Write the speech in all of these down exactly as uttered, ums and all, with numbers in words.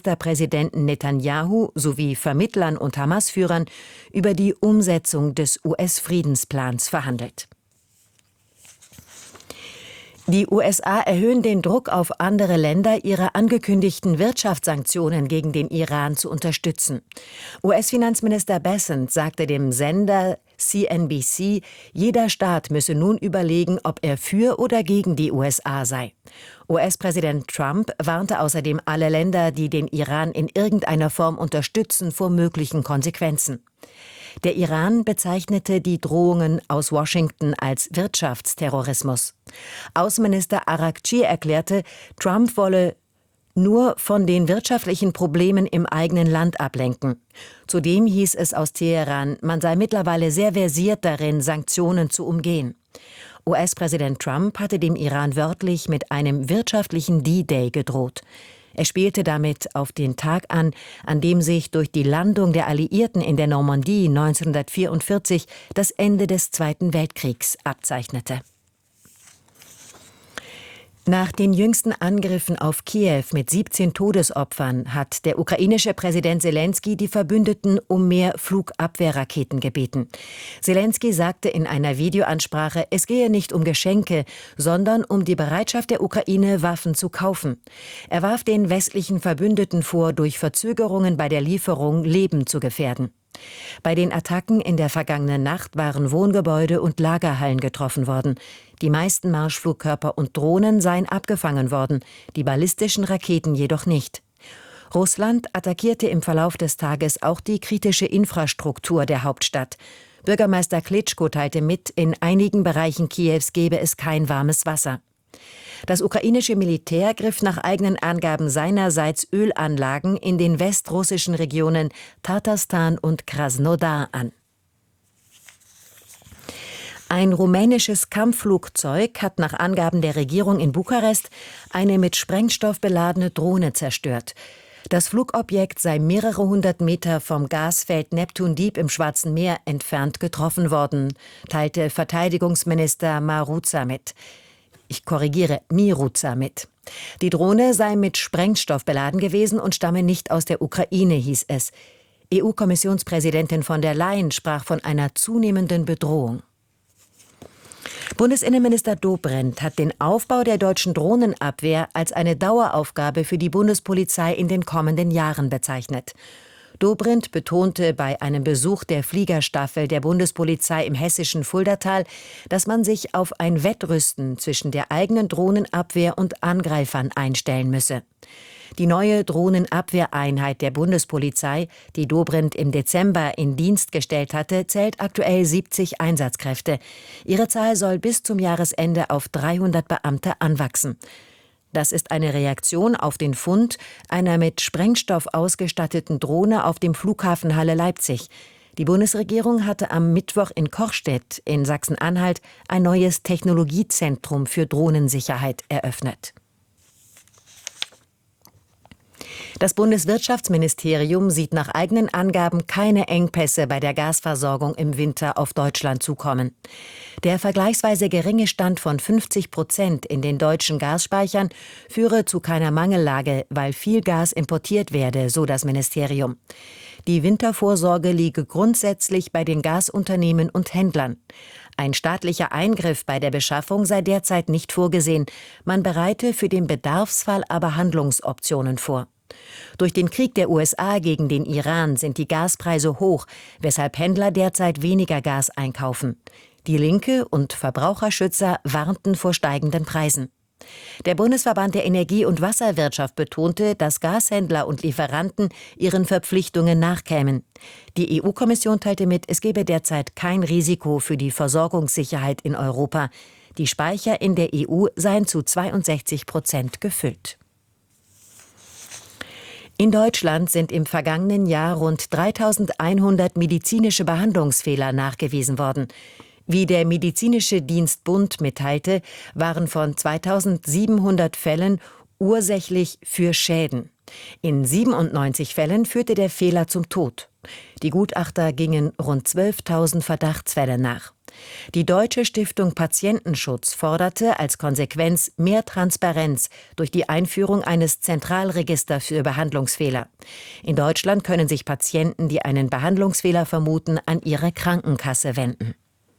Präsidenten Netanyahu sowie Vermittlern und Hamas-Führern über die Umsetzung des U S-Friedensplans verhandelt. Die U S A erhöhen den Druck auf andere Länder, ihre angekündigten Wirtschaftssanktionen gegen den Iran zu unterstützen. U S-Finanzminister Bessent sagte dem Sender C N B C, jeder Staat müsse nun überlegen, ob er für oder gegen die U S A sei. U S-Präsident Trump warnte außerdem alle Länder, die den Iran in irgendeiner Form unterstützen, vor möglichen Konsequenzen. Der Iran bezeichnete die Drohungen aus Washington als Wirtschaftsterrorismus. Außenminister Araghchi erklärte, Trump wolle nur von den wirtschaftlichen Problemen im eigenen Land ablenken. Zudem hieß es aus Teheran, man sei mittlerweile sehr versiert darin, Sanktionen zu umgehen. U S-Präsident Trump hatte dem Iran wörtlich mit einem wirtschaftlichen D-Day gedroht. Er spielte damit auf den Tag an, an dem sich durch die Landung der Alliierten in der Normandie neunzehnhundertvierundvierzig das Ende des Zweiten Weltkriegs abzeichnete. Nach den jüngsten Angriffen auf Kiew mit siebzehn Todesopfern hat der ukrainische Präsident Selenskyj die Verbündeten um mehr Flugabwehrraketen gebeten. Selenskyj sagte in einer Videoansprache, es gehe nicht um Geschenke, sondern um die Bereitschaft der Ukraine, Waffen zu kaufen. Er warf den westlichen Verbündeten vor, durch Verzögerungen bei der Lieferung Leben zu gefährden. Bei den Attacken in der vergangenen Nacht waren Wohngebäude und Lagerhallen getroffen worden. Die meisten Marschflugkörper und Drohnen seien abgefangen worden, die ballistischen Raketen jedoch nicht. Russland attackierte im Verlauf des Tages auch die kritische Infrastruktur der Hauptstadt. Bürgermeister Klitschko teilte mit, in einigen Bereichen Kiews gebe es kein warmes Wasser. Das ukrainische Militär griff nach eigenen Angaben seinerseits Ölanlagen in den westrussischen Regionen Tatarstan und Krasnodar an. Ein rumänisches Kampfflugzeug hat nach Angaben der Regierung in Bukarest eine mit Sprengstoff beladene Drohne zerstört. Das Flugobjekt sei mehrere hundert Meter vom Gasfeld Neptun Deep im Schwarzen Meer entfernt getroffen worden, teilte Verteidigungsminister Maruza mit. Ich korrigiere, Miruza mit. Die Drohne sei mit Sprengstoff beladen gewesen und stamme nicht aus der Ukraine, hieß es. E U-Kommissionspräsidentin von der Leyen sprach von einer zunehmenden Bedrohung. Bundesinnenminister Dobrindt hat den Aufbau der deutschen Drohnenabwehr als eine Daueraufgabe für die Bundespolizei in den kommenden Jahren bezeichnet. Dobrindt betonte bei einem Besuch der Fliegerstaffel der Bundespolizei im hessischen Fuldatal, dass man sich auf ein Wettrüsten zwischen der eigenen Drohnenabwehr und Angreifern einstellen müsse. Die neue Drohnenabwehreinheit der Bundespolizei, die Dobrindt im Dezember in Dienst gestellt hatte, zählt aktuell siebzig Einsatzkräfte. Ihre Zahl soll bis zum Jahresende auf dreihundert Beamte anwachsen. Das ist eine Reaktion auf den Fund einer mit Sprengstoff ausgestatteten Drohne auf dem Flughafen Halle-Leipzig. Die Bundesregierung hatte am Mittwoch in Kochstedt in Sachsen-Anhalt ein neues Technologiezentrum für Drohnensicherheit eröffnet. Das Bundeswirtschaftsministerium sieht nach eigenen Angaben keine Engpässe bei der Gasversorgung im Winter auf Deutschland zukommen. Der vergleichsweise geringe Stand von fünfzig Prozent in den deutschen Gasspeichern führe zu keiner Mangellage, weil viel Gas importiert werde, so das Ministerium. Die Wintervorsorge liege grundsätzlich bei den Gasunternehmen und Händlern. Ein staatlicher Eingriff bei der Beschaffung sei derzeit nicht vorgesehen. Man bereite für den Bedarfsfall aber Handlungsoptionen vor. Durch den Krieg der U S A gegen den Iran sind die Gaspreise hoch, weshalb Händler derzeit weniger Gas einkaufen. Die Linke und Verbraucherschützer warnten vor steigenden Preisen. Der Bundesverband der Energie- und Wasserwirtschaft betonte, dass Gashändler und Lieferanten ihren Verpflichtungen nachkämen. Die E U-Kommission teilte mit, es gebe derzeit kein Risiko für die Versorgungssicherheit in Europa. Die Speicher in der E U seien zu zweiundsechzig Prozent gefüllt. In Deutschland sind im vergangenen Jahr rund dreitausendeinhundert medizinische Behandlungsfehler nachgewiesen worden. Wie der Medizinische Dienst Bund mitteilte, waren von zweitausendsiebenhundert Fällen ursächlich für Schäden. In siebenundneunzig Fällen führte der Fehler zum Tod. Die Gutachter gingen rund zwölftausend Verdachtsfälle nach. Die Deutsche Stiftung Patientenschutz forderte als Konsequenz mehr Transparenz durch die Einführung eines Zentralregisters für Behandlungsfehler. In Deutschland können sich Patienten, die einen Behandlungsfehler vermuten, an ihre Krankenkasse wenden.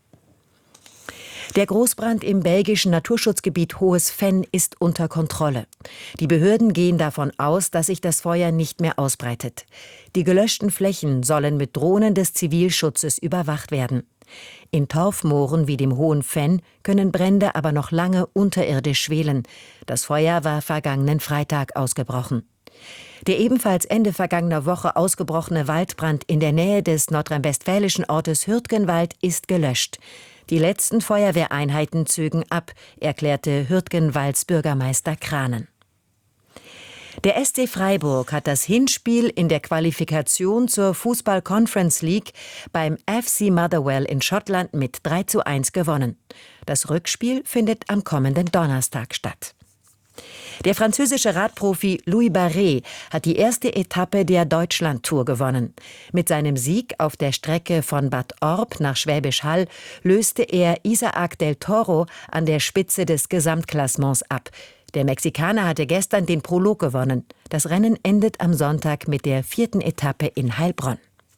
Der Großbrand im belgischen Naturschutzgebiet Hohes Venn ist unter Kontrolle. Die Behörden gehen davon aus, dass sich das Feuer nicht mehr ausbreitet. Die gelöschten Flächen sollen mit Drohnen des Zivilschutzes überwacht werden. In Torfmooren wie dem Hohen Venn können Brände aber noch lange unterirdisch schwelen. Das Feuer war vergangenen Freitag ausgebrochen. Der ebenfalls Ende vergangener Woche ausgebrochene Waldbrand in der Nähe des nordrhein-westfälischen Ortes Hürtgenwald ist gelöscht. Die letzten Feuerwehreinheiten zögen ab, erklärte Hürtgenwalds Bürgermeister Kranen. Der S C Freiburg hat das Hinspiel in der Qualifikation zur Fußball Conference League beim F C Motherwell in Schottland mit drei zu eins gewonnen. Das Rückspiel findet am kommenden Donnerstag statt. Der französische Radprofi Louis Barret hat die erste Etappe der Deutschlandtour gewonnen. Mit seinem Sieg auf der Strecke von Bad Orb nach Schwäbisch Hall löste er Isaac del Toro an der Spitze des Gesamtklassements ab. Der Mexikaner hatte gestern den Prolog gewonnen. Das Rennen endet am Sonntag mit der vierten Etappe in Heilbronn.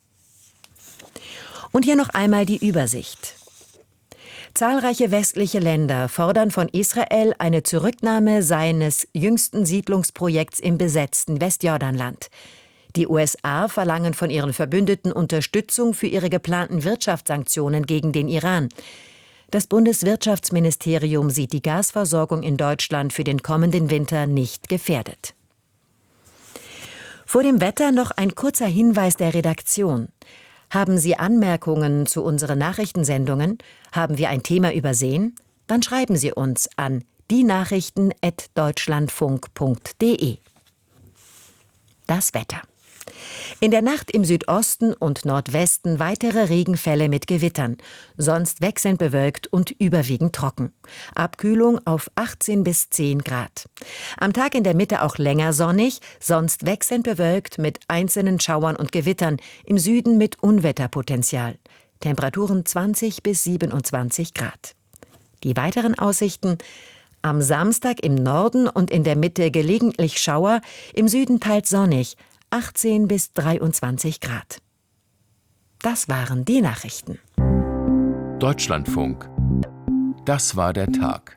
Und hier noch einmal die Übersicht. Zahlreiche westliche Länder fordern von Israel eine Zurücknahme seines jüngsten Siedlungsprojekts im besetzten Westjordanland. Die U S A verlangen von ihren Verbündeten Unterstützung für ihre geplanten Wirtschaftssanktionen gegen den Iran. Das Bundeswirtschaftsministerium sieht die Gasversorgung in Deutschland für den kommenden Winter nicht gefährdet. Vor dem Wetter noch ein kurzer Hinweis der Redaktion. Haben Sie Anmerkungen zu unseren Nachrichtensendungen? Haben wir ein Thema übersehen? Dann schreiben Sie uns an dienachrichten at deutschlandfunk punkt de. Das Wetter. In der Nacht im Südosten und Nordwesten weitere Regenfälle mit Gewittern, sonst wechselnd bewölkt und überwiegend trocken. Abkühlung auf achtzehn bis zehn Grad. Am Tag in der Mitte auch länger sonnig, sonst wechselnd bewölkt mit einzelnen Schauern und Gewittern, im Süden mit Unwetterpotenzial. Temperaturen zwanzig bis siebenundzwanzig Grad. Die weiteren Aussichten: am Samstag im Norden und in der Mitte gelegentlich Schauer, im Süden teils sonnig, achtzehn bis dreiundzwanzig Grad. Das waren die Nachrichten. Deutschlandfunk. Das war der Tag.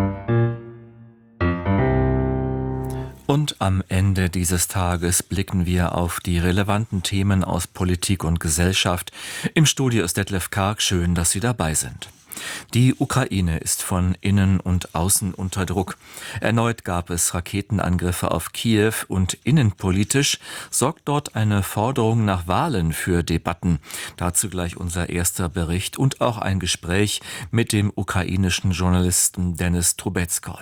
Und am Ende dieses Tages blicken wir auf die relevanten Themen aus Politik und Gesellschaft. Im Studio ist Detlef Karg. Schön, dass Sie dabei sind. Die Ukraine ist von innen und außen unter Druck. Erneut gab es Raketenangriffe auf Kiew und innenpolitisch sorgt dort eine Forderung nach Wahlen für Debatten. Dazu gleich unser erster Bericht und auch ein Gespräch mit dem ukrainischen Journalisten Denis Trubetskoy.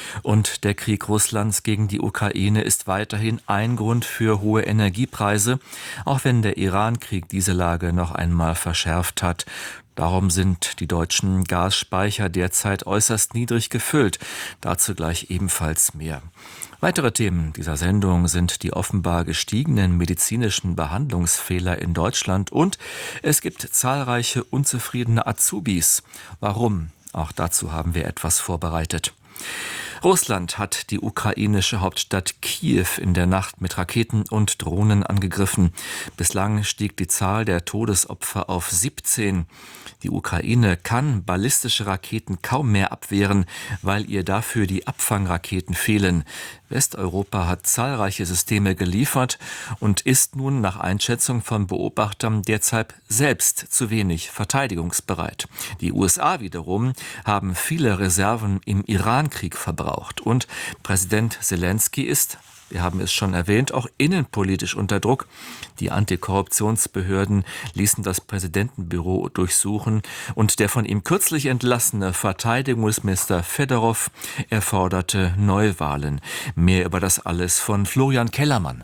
Und der Krieg Russlands gegen die Ukraine ist weiterhin ein Grund für hohe Energiepreise, auch wenn der Iran-Krieg diese Lage noch einmal verschärft hat. Darum sind die deutschen Gasspeicher derzeit äußerst niedrig gefüllt. Dazu gleich ebenfalls mehr. Weitere Themen dieser Sendung sind die offenbar gestiegenen medizinischen Behandlungsfehler in Deutschland und es gibt zahlreiche unzufriedene Azubis. Warum? Auch dazu haben wir etwas vorbereitet. Russland hat die ukrainische Hauptstadt Kiew in der Nacht mit Raketen und Drohnen angegriffen. Bislang stieg die Zahl der Todesopfer auf siebzehn. Die Ukraine kann ballistische Raketen kaum mehr abwehren, weil ihr dafür die Abfangraketen fehlen. Westeuropa hat zahlreiche Systeme geliefert und ist nun nach Einschätzung von Beobachtern derzeit selbst zu wenig verteidigungsbereit. Die U S A wiederum haben viele Reserven im Iran-Krieg verbraucht. Und Präsident Selenskyj ist, wir haben es schon erwähnt, auch innenpolitisch unter Druck. Die Antikorruptionsbehörden ließen das Präsidentenbüro durchsuchen und der von ihm kürzlich entlassene Verteidigungsminister Fedorov erforderte Neuwahlen. Mehr über das alles von Florian Kellermann.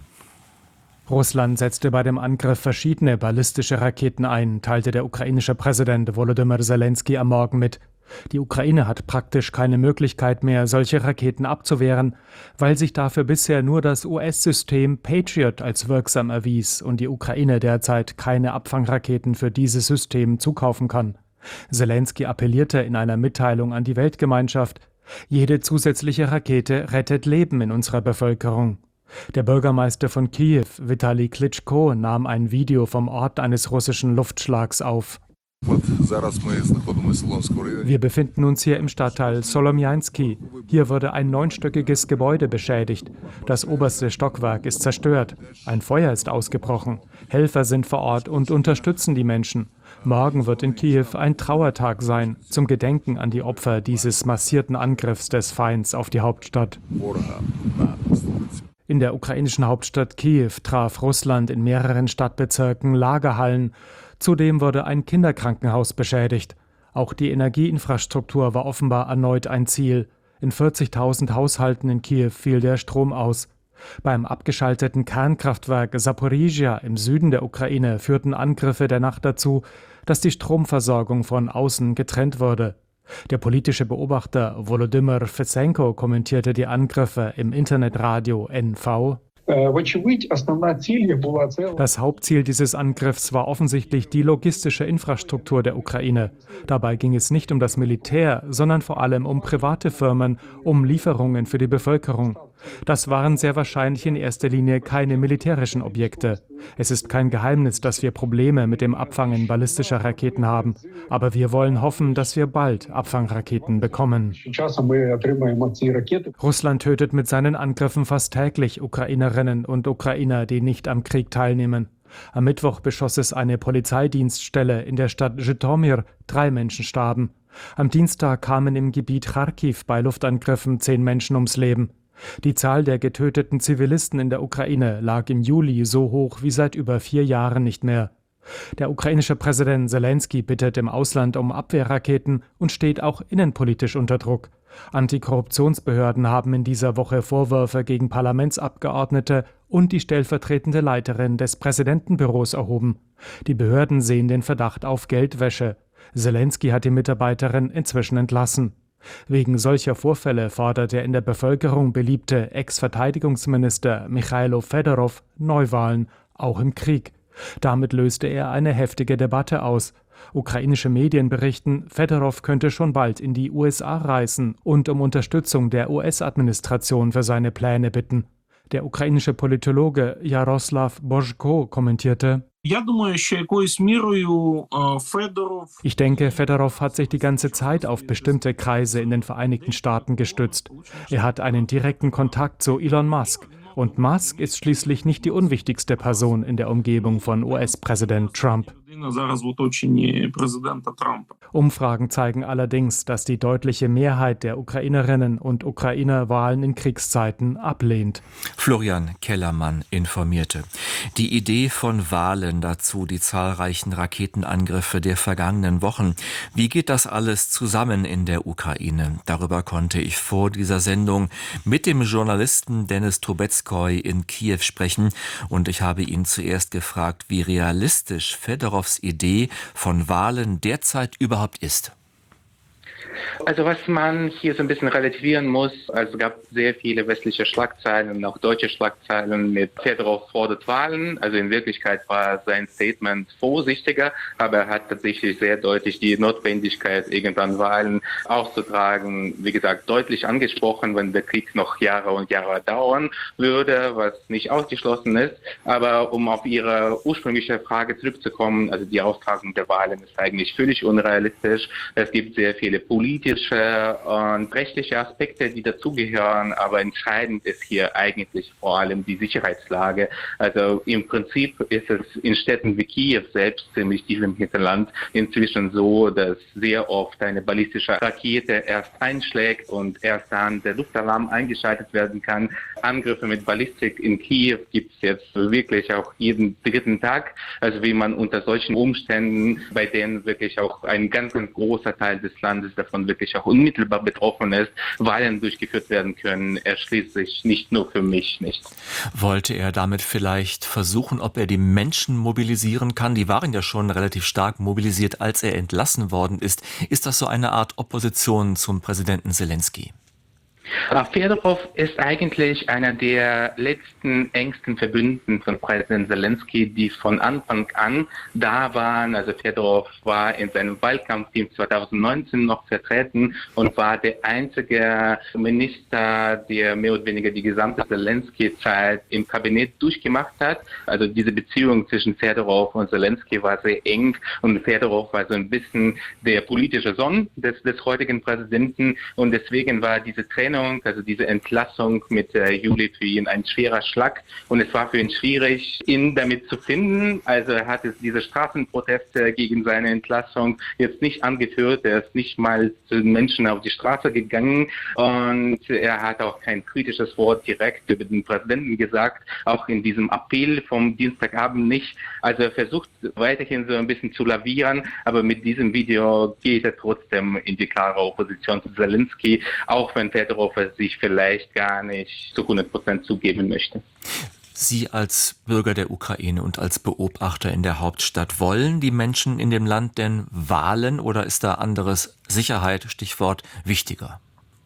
Russland setzte bei dem Angriff verschiedene ballistische Raketen ein, teilte der ukrainische Präsident Volodymyr Selenskyj am Morgen mit. Die Ukraine hat praktisch keine Möglichkeit mehr, solche Raketen abzuwehren, weil sich dafür bisher nur das U S-System Patriot als wirksam erwies und die Ukraine derzeit keine Abfangraketen für dieses System zukaufen kann. Selensky appellierte in einer Mitteilung an die Weltgemeinschaft: Jede zusätzliche Rakete rettet Leben in unserer Bevölkerung. Der Bürgermeister von Kiew, Vitali Klitschko, nahm ein Video vom Ort eines russischen Luftschlags auf. Wir befinden uns hier im Stadtteil Solomjansky. Hier wurde ein neunstöckiges Gebäude beschädigt. Das oberste Stockwerk ist zerstört. Ein Feuer ist ausgebrochen. Helfer sind vor Ort und unterstützen die Menschen. Morgen wird in Kiew ein Trauertag sein, zum Gedenken an die Opfer dieses massierten Angriffs des Feinds auf die Hauptstadt. In der ukrainischen Hauptstadt Kiew traf Russland in mehreren Stadtbezirken Lagerhallen. Zudem wurde ein Kinderkrankenhaus beschädigt. Auch die Energieinfrastruktur war offenbar erneut ein Ziel. In vierzigtausend Haushalten in Kiew fiel der Strom aus. Beim abgeschalteten Kernkraftwerk Saporizhia im Süden der Ukraine führten Angriffe der Nacht dazu, dass die Stromversorgung von außen getrennt wurde. Der politische Beobachter Volodymyr Fesenko kommentierte die Angriffe im Internetradio N V. Das Hauptziel dieses Angriffs war offensichtlich die logistische Infrastruktur der Ukraine. Dabei ging es nicht um das Militär, sondern vor allem um private Firmen, um Lieferungen für die Bevölkerung. Das waren sehr wahrscheinlich in erster Linie keine militärischen Objekte. Es ist kein Geheimnis, dass wir Probleme mit dem Abfangen ballistischer Raketen haben. Aber wir wollen hoffen, dass wir bald Abfangraketen bekommen. Russland tötet mit seinen Angriffen fast täglich Ukrainerinnen und Ukrainer, die nicht am Krieg teilnehmen. Am Mittwoch beschoss es eine Polizeidienststelle in der Stadt Zhytomyr. Drei Menschen starben. Am Dienstag kamen im Gebiet Charkiw bei Luftangriffen zehn Menschen ums Leben. Die Zahl der getöteten Zivilisten in der Ukraine lag im Juli so hoch wie seit über vier Jahren nicht mehr. Der ukrainische Präsident Selensky bittet im Ausland um Abwehrraketen und steht auch innenpolitisch unter Druck. Antikorruptionsbehörden haben in dieser Woche Vorwürfe gegen Parlamentsabgeordnete und die stellvertretende Leiterin des Präsidentenbüros erhoben. Die Behörden sehen den Verdacht auf Geldwäsche. Selensky hat die Mitarbeiterin inzwischen entlassen. Wegen solcher Vorfälle fordert der in der Bevölkerung beliebte Ex-Verteidigungsminister Michailo Fedorov Neuwahlen, auch im Krieg. Damit löste er eine heftige Debatte aus. Ukrainische Medien berichten, Fedorov könnte schon bald in die U S A reisen und um Unterstützung der U S-Administration für seine Pläne bitten. Der ukrainische Politologe Jaroslav Božko kommentierte: Ich denke, Fedorov hat sich die ganze Zeit auf bestimmte Kreise in den Vereinigten Staaten gestützt. Er hat einen direkten Kontakt zu Elon Musk. Und Musk ist schließlich nicht die unwichtigste Person in der Umgebung von U S-Präsident Trump. Umfragen zeigen allerdings, dass die deutliche Mehrheit der Ukrainerinnen und Ukrainer Wahlen in Kriegszeiten ablehnt. Florian Kellermann informierte. Die Idee von Wahlen, dazu die zahlreichen Raketenangriffe der vergangenen Wochen. Wie geht das alles zusammen in der Ukraine? Darüber konnte ich vor dieser Sendung mit dem Journalisten Denis Trubetskoy in Kiew sprechen. Und ich habe ihn zuerst gefragt, wie realistisch Fedorovs Idee von Wahlen derzeit überhaupt ist. Also was man hier so ein bisschen relativieren muss, also es gab sehr viele westliche Schlagzeilen und auch deutsche Schlagzeilen mit Fedorov fordert Wahlen. Also in Wirklichkeit war sein Statement vorsichtiger, aber er hat tatsächlich sehr deutlich die Notwendigkeit, irgendwann Wahlen auszutragen, wie gesagt, deutlich angesprochen, wenn der Krieg noch Jahre und Jahre dauern würde, was nicht ausgeschlossen ist. Aber um auf Ihre ursprüngliche Frage zurückzukommen, also die Austragung der Wahlen ist eigentlich völlig unrealistisch. Es gibt sehr viele politische und rechtliche Aspekte, die dazugehören, aber entscheidend ist hier eigentlich vor allem die Sicherheitslage. Also im Prinzip ist es in Städten wie Kiew selbst, ziemlich tief im Hinterland, inzwischen so, dass sehr oft eine ballistische Rakete erst einschlägt und erst dann der Luftalarm eingeschaltet werden kann. Angriffe mit Ballistik in Kiew gibt es jetzt wirklich auch jeden dritten Tag. Also wie man unter solchen Umständen, bei denen wirklich auch ein ganz, ganz großer Teil des Landes davon wirklich auch unmittelbar betroffen ist, Wahlen durchgeführt werden können, erschließt sich nicht nur für mich nicht. Wollte er damit vielleicht versuchen, ob er die Menschen mobilisieren kann? Die waren ja schon relativ stark mobilisiert, als er entlassen worden ist. Ist das so eine Art Opposition zum Präsidenten Selensky? Fedorov ist eigentlich einer der letzten engsten Verbündeten von Präsident Zelensky, die von Anfang an da waren. Also Fedorov war in seinem Wahlkampfteam zweitausendneunzehn noch vertreten und war der einzige Minister, der mehr oder weniger die gesamte Zelensky-Zeit im Kabinett durchgemacht hat. Also diese Beziehung zwischen Fedorov und Zelensky war sehr eng und Fedorov war so ein bisschen der politische Sohn des, des heutigen Präsidenten und deswegen war diese Trennung, also diese Entlassung mit äh, Juli für ihn ein schwerer Schlag und es war für ihn schwierig, ihn damit zu finden. Also er hat es diese Straßenproteste gegen seine Entlassung jetzt nicht angeführt. Er ist nicht mal zu den Menschen auf die Straße gegangen und er hat auch kein kritisches Wort direkt über den Präsidenten gesagt, auch in diesem Appell vom Dienstagabend nicht. Also er versucht weiterhin so ein bisschen zu lavieren, aber mit diesem Video geht er trotzdem in die klare Opposition zu Zelensky, auch wenn Fedorov es sich vielleicht gar nicht zu hundert Prozent zugeben möchte. Sie als Bürger der Ukraine und als Beobachter in der Hauptstadt, wollen die Menschen in dem Land denn Wahlen oder ist da anderes Sicherheit, Stichwort, wichtiger?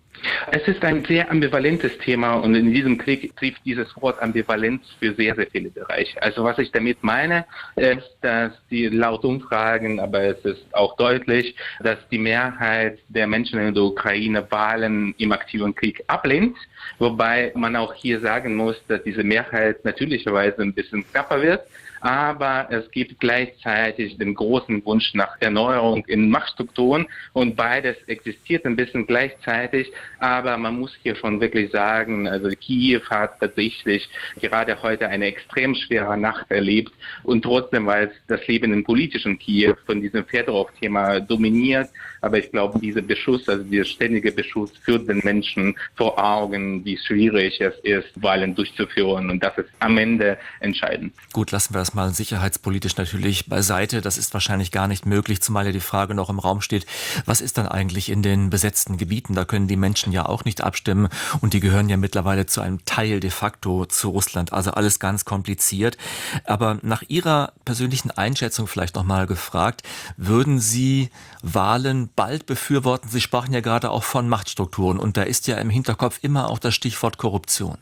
Es ist ein sehr ambivalentes Thema und in diesem Krieg trifft dieses Wort Ambivalenz für sehr, sehr viele Bereiche. Also was ich damit meine, ist, dass die laut Umfragen, aber es ist auch deutlich, dass die Mehrheit der Menschen in der Ukraine Wahlen im aktiven Krieg ablehnt. Wobei man auch hier sagen muss, dass diese Mehrheit natürlicherweise ein bisschen knapper wird. Aber es gibt gleichzeitig den großen Wunsch nach Erneuerung in Machtstrukturen und beides existiert ein bisschen gleichzeitig. Aber man muss hier schon wirklich sagen, also Kiew hat tatsächlich gerade heute eine extrem schwere Nacht erlebt und trotzdem war es das Leben im politischen Kiew von diesem Fedorov-Thema dominiert. Aber ich glaube, dieser Beschuss, also dieser ständige Beschuss führt den Menschen vor Augen, wie schwierig es ist, Wahlen durchzuführen und das ist am Ende entscheidend. Gut, lassen wir das mal sicherheitspolitisch natürlich beiseite. Das ist wahrscheinlich gar nicht möglich, zumal ja die Frage noch im Raum steht, was ist dann eigentlich in den besetzten Gebieten? Da können die Menschen ja auch nicht abstimmen und die gehören ja mittlerweile zu einem Teil de facto zu Russland. Also alles ganz kompliziert. Aber nach Ihrer persönlichen Einschätzung vielleicht noch mal gefragt, würden Sie Wahlen bald befürworten? Sie sprachen ja gerade auch von Machtstrukturen und da ist ja im Hinterkopf immer auch das Stichwort Korruption.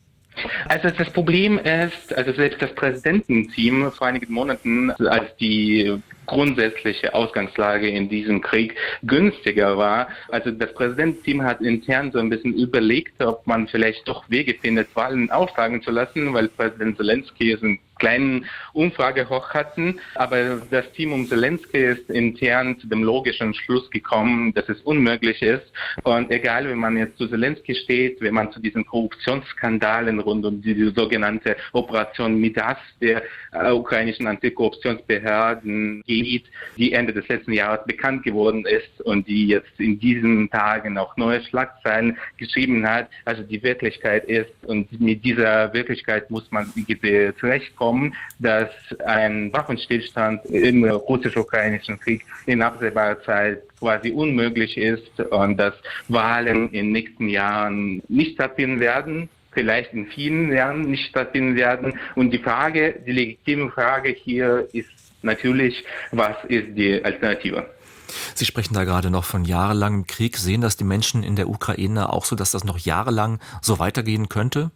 Also das Problem ist, also selbst das Präsidententeam vor einigen Monaten, als die grundsätzliche Ausgangslage in diesem Krieg günstiger war. Also das Präsidententeam hat intern so ein bisschen überlegt, ob man vielleicht doch Wege findet, Wahlen austragen zu lassen, weil Präsident Zelensky ist ein kleinen Umfrage hoch hatten, aber das Team um Zelensky ist intern zu dem logischen Schluss gekommen, dass es unmöglich ist und egal, wenn man jetzt zu Zelensky steht, wenn man zu diesen Korruptionsskandalen rund um die sogenannte Operation Midas der äh, ukrainischen Antikorruptionsbehörden geht, die Ende des letzten Jahres bekannt geworden ist und die jetzt in diesen Tagen auch neue Schlagzeilen geschrieben hat, also die Wirklichkeit ist und mit dieser Wirklichkeit muss man zurechtkommen, dass ein Waffenstillstand im russisch-ukrainischen Krieg in absehbarer Zeit quasi unmöglich ist und dass Wahlen in den nächsten Jahren nicht stattfinden werden, vielleicht in vielen Jahren nicht stattfinden werden. Und die Frage, die legitime Frage hier ist natürlich, was ist die Alternative? Sie sprechen da gerade noch von jahrelangem Krieg. Sehen das die Menschen in der Ukraine auch so, dass das noch jahrelang so weitergehen könnte?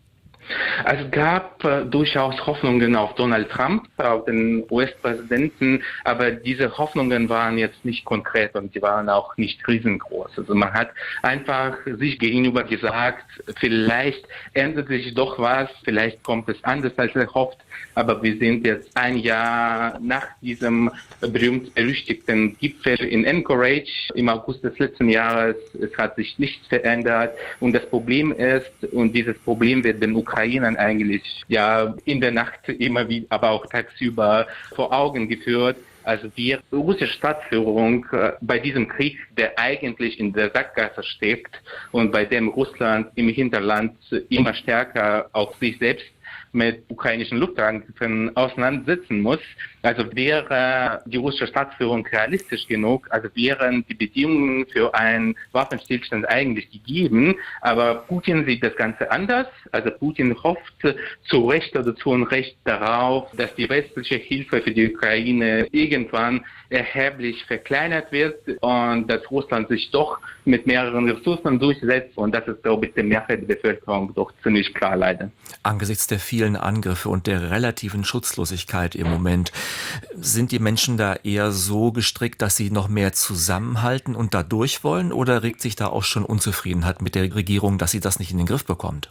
Also es gab äh, durchaus Hoffnungen auf Donald Trump, auf den U S-Präsidenten, aber diese Hoffnungen waren jetzt nicht konkret und die waren auch nicht riesengroß. Also man hat einfach sich gegenüber gesagt, vielleicht ändert sich doch was, vielleicht kommt es anders als erhofft, aber wir sind jetzt ein Jahr nach diesem berühmt-berüchtigten Gipfel in Anchorage im August des letzten Jahres. Es hat sich nichts verändert und das Problem ist, und dieses Problem wird den Ukrainern eigentlich ja in der Nacht immer wieder, aber auch tagsüber vor Augen geführt. Also die russische Staatsführung äh, bei diesem Krieg, der eigentlich in der Sackgasse steckt und bei dem Russland im Hinterland immer stärker auf sich selbst mit ukrainischen Luftangriffen auseinandersetzen muss. Also wäre die russische Staatsführung realistisch genug, also wären die Bedingungen für einen Waffenstillstand eigentlich gegeben, aber Putin sieht das Ganze anders. Also Putin hofft zu Recht oder zu Unrecht darauf, dass die westliche Hilfe für die Ukraine irgendwann erheblich verkleinert wird und dass Russland sich doch mit mehreren Ressourcen durchsetzt. Und das ist, glaube ich, der Mehrheit der Bevölkerung doch ziemlich klar, leider. Angesichts der vielen Angriffe und der relativen Schutzlosigkeit im Moment, sind die Menschen da eher so gestrickt, dass sie noch mehr zusammenhalten und da durch wollen? Oder regt sich da auch schon Unzufriedenheit mit der Regierung, dass sie das nicht in den Griff bekommt?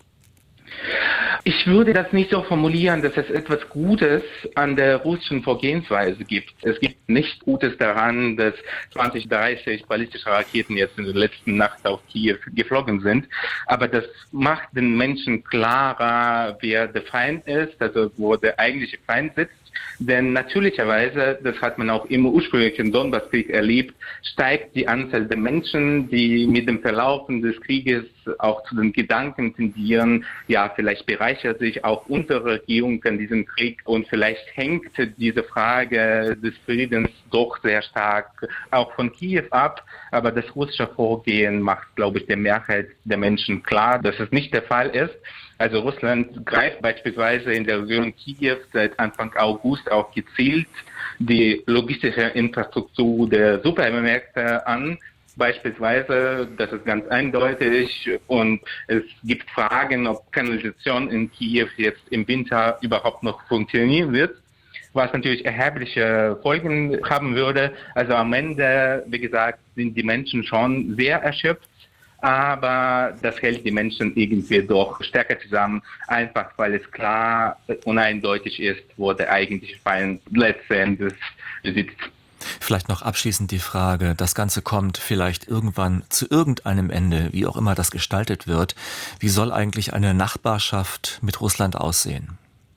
Ich würde das nicht so formulieren, dass es etwas Gutes an der russischen Vorgehensweise gibt. Es gibt nichts Gutes daran, dass zwanzig, dreißig ballistische Raketen jetzt in der letzten Nacht auf Kiew geflogen sind. Aber das macht den Menschen klarer, wer der Feind ist, also wo der eigentliche Feind sitzt. Denn natürlicherweise, das hat man auch im ursprünglichen Donbasskrieg erlebt, steigt die Anzahl der Menschen, die mit dem Verlaufen des Krieges auch zu den Gedanken tendieren, ja, vielleicht bereichert sich auch unsere Regierung an diesem Krieg und vielleicht hängt diese Frage des Friedens doch sehr stark auch von Kiew ab. Aber das russische Vorgehen macht, glaube ich, der Mehrheit der Menschen klar, dass es nicht der Fall ist. Also Russland greift beispielsweise in der Region Kiew seit Anfang August auch gezielt die logistische Infrastruktur der Supermärkte an. Beispielsweise, das ist ganz eindeutig und es gibt Fragen, ob Kanalisation in Kiew jetzt im Winter überhaupt noch funktionieren wird, was natürlich erhebliche Folgen haben würde. Also am Ende, wie gesagt, sind die Menschen schon sehr erschöpft. Aber das hält die Menschen irgendwie doch stärker zusammen, einfach weil es klar und eindeutig ist, wo der eigentliche Feind letztendlich sitzt. Vielleicht noch abschließend die Frage, das Ganze kommt vielleicht irgendwann zu irgendeinem Ende, wie auch immer das gestaltet wird. Wie soll eigentlich eine Nachbarschaft mit Russland aussehen?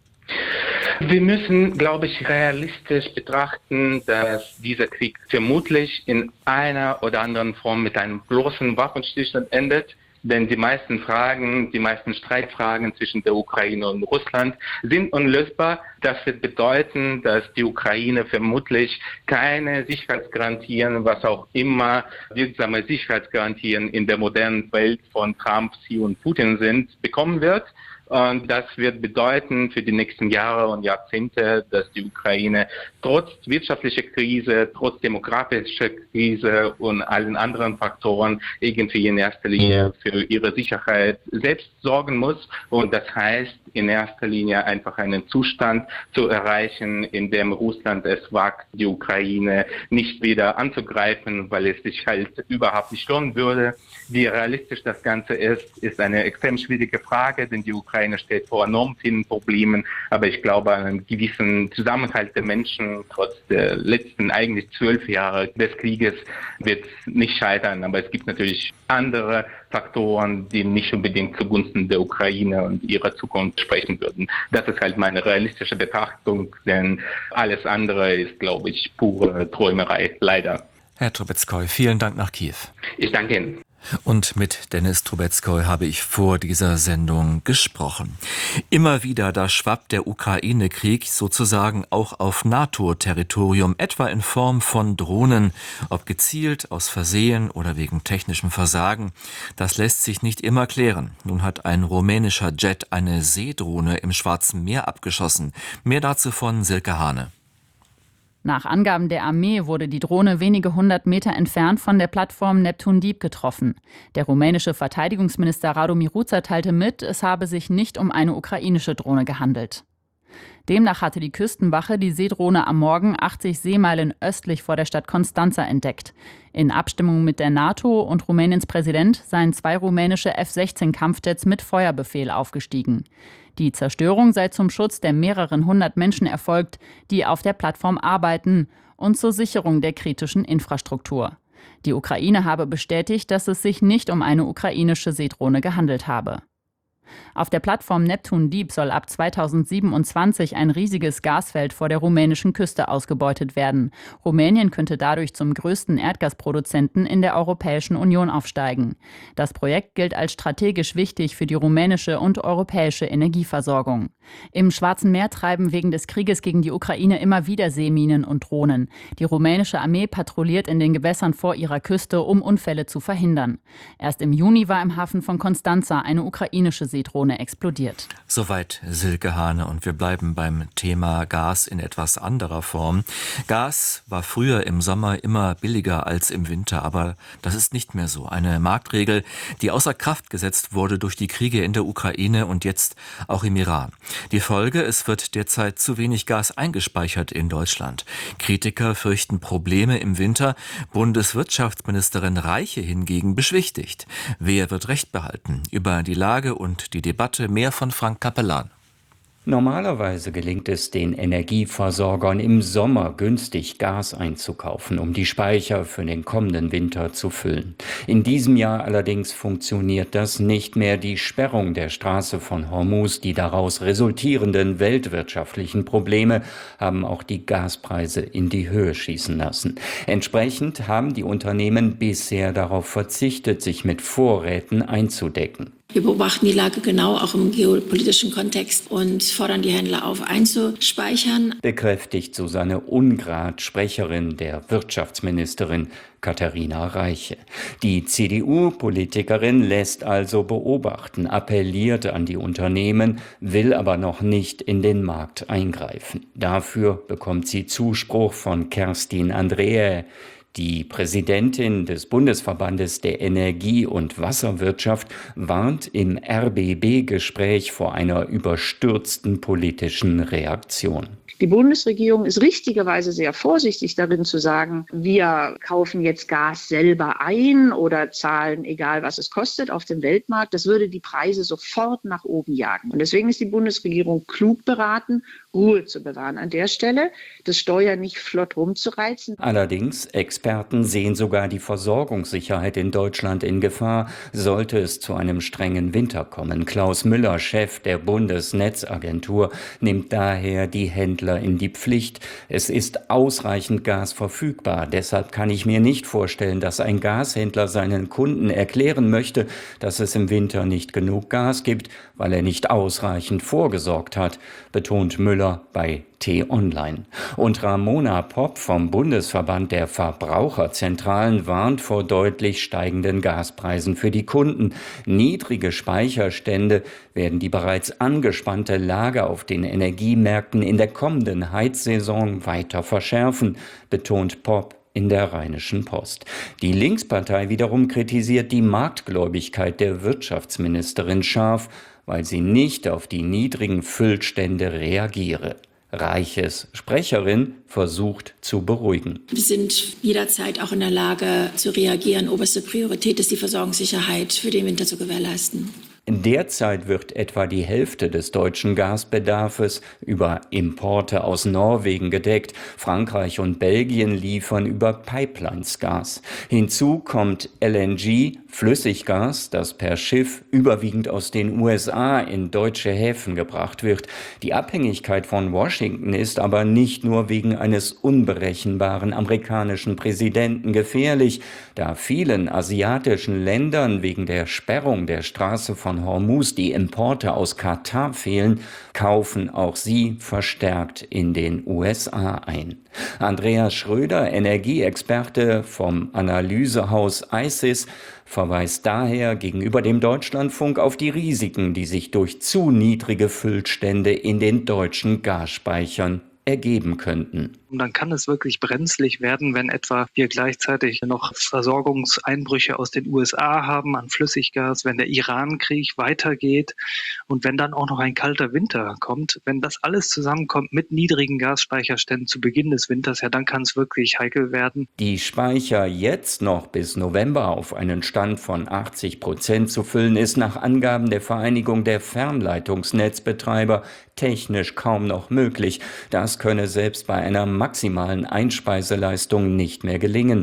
Wir müssen, glaube ich, realistisch betrachten, dass dieser Krieg vermutlich in einer oder anderen Form mit einem großen Waffenstillstand endet. Denn die meisten Fragen, die meisten Streitfragen zwischen der Ukraine und Russland sind unlösbar. Das wird bedeuten, dass die Ukraine vermutlich keine Sicherheitsgarantien, was auch immer wirksame Sicherheitsgarantien in der modernen Welt von Trump, Xi und Putin sind, bekommen wird. Und das wird bedeuten für die nächsten Jahre und Jahrzehnte, dass die Ukraine trotz wirtschaftlicher Krise, trotz demografischer Krise und allen anderen Faktoren irgendwie in erster Linie für ihre Sicherheit selbst sorgen muss. Und das heißt, in erster Linie einfach einen Zustand zu erreichen, in dem Russland es wagt, die Ukraine nicht wieder anzugreifen, weil es sich halt überhaupt nicht lohnen würde. Wie realistisch das Ganze ist, ist eine extrem schwierige Frage, denn die Ukraine steht vor enorm vielen Problemen. Aber ich glaube, an einem gewissen Zusammenhalt der Menschen, trotz der letzten eigentlich zwölf Jahre des Krieges, wird es nicht scheitern. Aber es gibt natürlich andere Faktoren, die nicht unbedingt zugunsten der Ukraine und ihrer Zukunft sprechen würden. Das ist halt meine realistische Betrachtung, denn alles andere ist, glaube ich, pure Träumerei, leider. Herr Trubetskoy, vielen Dank nach Kiew. Ich danke Ihnen. Und mit Dennis Trubetskoy habe ich vor dieser Sendung gesprochen. Immer wieder, da schwappt der Ukraine-Krieg sozusagen auch auf NATO-Territorium, etwa in Form von Drohnen, ob gezielt, aus Versehen oder wegen technischem Versagen. Das lässt sich nicht immer klären. Nun hat ein rumänischer Jet eine Seedrohne im Schwarzen Meer abgeschossen. Mehr dazu von Silke Hane. Nach Angaben der Armee wurde die Drohne wenige hundert Meter entfernt von der Plattform Neptun Deep getroffen. Der rumänische Verteidigungsminister Radu Miruța teilte mit, es habe sich nicht um eine ukrainische Drohne gehandelt. Demnach hatte die Küstenwache die Seedrohne am Morgen achtzig Seemeilen östlich vor der Stadt Constanța entdeckt. In Abstimmung mit der NATO und Rumäniens Präsident seien zwei rumänische F sechzehn Kampfjets mit Feuerbefehl aufgestiegen. Die Zerstörung sei zum Schutz der mehreren hundert Menschen erfolgt, die auf der Plattform arbeiten, und zur Sicherung der kritischen Infrastruktur. Die Ukraine habe bestätigt, dass es sich nicht um eine ukrainische Seedrohne gehandelt habe. Auf der Plattform Neptun Deep soll ab zweitausendsiebenundzwanzig ein riesiges Gasfeld vor der rumänischen Küste ausgebeutet werden. Rumänien könnte dadurch zum größten Erdgasproduzenten in der Europäischen Union aufsteigen. Das Projekt gilt als strategisch wichtig für die rumänische und europäische Energieversorgung. Im Schwarzen Meer treiben wegen des Krieges gegen die Ukraine immer wieder Seeminen und Drohnen. Die rumänische Armee patrouilliert in den Gewässern vor ihrer Küste, um Unfälle zu verhindern. Erst im Juni war im Hafen von Constanța eine ukrainische Seedrohne explodiert. Soweit Silke Hane, und wir bleiben beim Thema Gas in etwas anderer Form. Gas war früher im Sommer immer billiger als im Winter, aber das ist nicht mehr so. Eine Marktregel, die außer Kraft gesetzt wurde durch die Kriege in der Ukraine und jetzt auch im Iran. Die Folge: Es wird derzeit zu wenig Gas eingespeichert in Deutschland. Kritiker fürchten Probleme im Winter. Bundeswirtschaftsministerin Reiche hingegen beschwichtigt. Wer wird Recht behalten? Über die Lage und die Debatte mehr von Frank Capellan. Normalerweise gelingt es den Energieversorgern im Sommer günstig Gas einzukaufen, um die Speicher für den kommenden Winter zu füllen. In diesem Jahr allerdings funktioniert das nicht mehr. Die Sperrung der Straße von Hormuz, die daraus resultierenden weltwirtschaftlichen Probleme haben auch die Gaspreise in die Höhe schießen lassen. Entsprechend haben die Unternehmen bisher darauf verzichtet, sich mit Vorräten einzudecken. Wir beobachten die Lage genau, auch im geopolitischen Kontext, und fordern die Händler auf, einzuspeichern. Bekräftigt Susanne Ungrad, Sprecherin der Wirtschaftsministerin Katharina Reiche. Die C D U-Politikerin lässt also beobachten, appelliert an die Unternehmen, will aber noch nicht in den Markt eingreifen. Dafür bekommt sie Zuspruch von Kerstin Andreae. Die Präsidentin des Bundesverbandes der Energie- und Wasserwirtschaft warnt im R B B-Gespräch vor einer überstürzten politischen Reaktion. Die Bundesregierung ist richtigerweise sehr vorsichtig darin zu sagen, wir kaufen jetzt Gas selber ein oder zahlen, egal was es kostet, auf dem Weltmarkt. Das würde die Preise sofort nach oben jagen. Und deswegen ist die Bundesregierung klug beraten, Ruhe zu bewahren an der Stelle, das Steuer nicht flott rumzureizen. Allerdings, Experten sehen sogar die Versorgungssicherheit in Deutschland in Gefahr, sollte es zu einem strengen Winter kommen. Klaus Müller, Chef der Bundesnetzagentur, nimmt daher die Händler in die Pflicht. Es ist ausreichend Gas verfügbar. Deshalb kann ich mir nicht vorstellen, dass ein Gashändler seinen Kunden erklären möchte, dass es im Winter nicht genug Gas gibt, weil er nicht ausreichend vorgesorgt hat, betont Müller bei T-Online. Und Ramona Popp vom Bundesverband der Verbraucherzentralen warnt vor deutlich steigenden Gaspreisen für die Kunden. Niedrige Speicherstände werden die bereits angespannte Lage auf den Energiemärkten in der kommenden Heizsaison weiter verschärfen, betont Popp in der Rheinischen Post. Die Linkspartei wiederum kritisiert die Marktgläubigkeit der Wirtschaftsministerin scharf, weil sie nicht auf die niedrigen Füllstände reagiere. Reiches Sprecherin versucht zu beruhigen. Wir sind jederzeit auch in der Lage zu reagieren. Oberste Priorität ist die Versorgungssicherheit für den Winter zu gewährleisten. Derzeit wird etwa die Hälfte des deutschen Gasbedarfes über Importe aus Norwegen gedeckt. Frankreich und Belgien liefern über Pipelines Gas. Hinzu kommt L N G, Flüssiggas, das per Schiff überwiegend aus den U S A in deutsche Häfen gebracht wird. Die Abhängigkeit von Washington ist aber nicht nur wegen eines unberechenbaren amerikanischen Präsidenten gefährlich, da vielen asiatischen Ländern wegen der Sperrung der Straße von Hormuz die Importe aus Katar fehlen, kaufen auch sie verstärkt in den U S A ein. Andreas Schröder, Energieexperte vom Analysehaus I C I S, verweist daher gegenüber dem Deutschlandfunk auf die Risiken, die sich durch zu niedrige Füllstände in den deutschen Gasspeichern ergeben könnten. Und dann kann es wirklich brenzlig werden, wenn etwa wir gleichzeitig noch Versorgungseinbrüche aus den U S A haben an Flüssiggas, wenn der Iran-Krieg weitergeht und wenn dann auch noch ein kalter Winter kommt. Wenn das alles zusammenkommt mit niedrigen Gasspeicherständen zu Beginn des Winters, ja, dann kann es wirklich heikel werden. Die Speicher jetzt noch bis November auf einen Stand von achtzig Prozent zu füllen, ist nach Angaben der Vereinigung der Fernleitungsnetzbetreiber technisch kaum noch möglich. Das könne selbst bei einer maximalen Einspeiseleistung nicht mehr gelingen.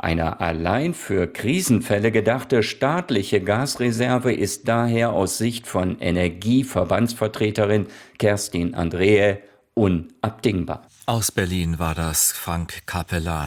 Eine allein für Krisenfälle gedachte staatliche Gasreserve ist daher aus Sicht von Energieverbandsvertreterin Kerstin Andreae unabdingbar. Aus Berlin war das Frank Capellan.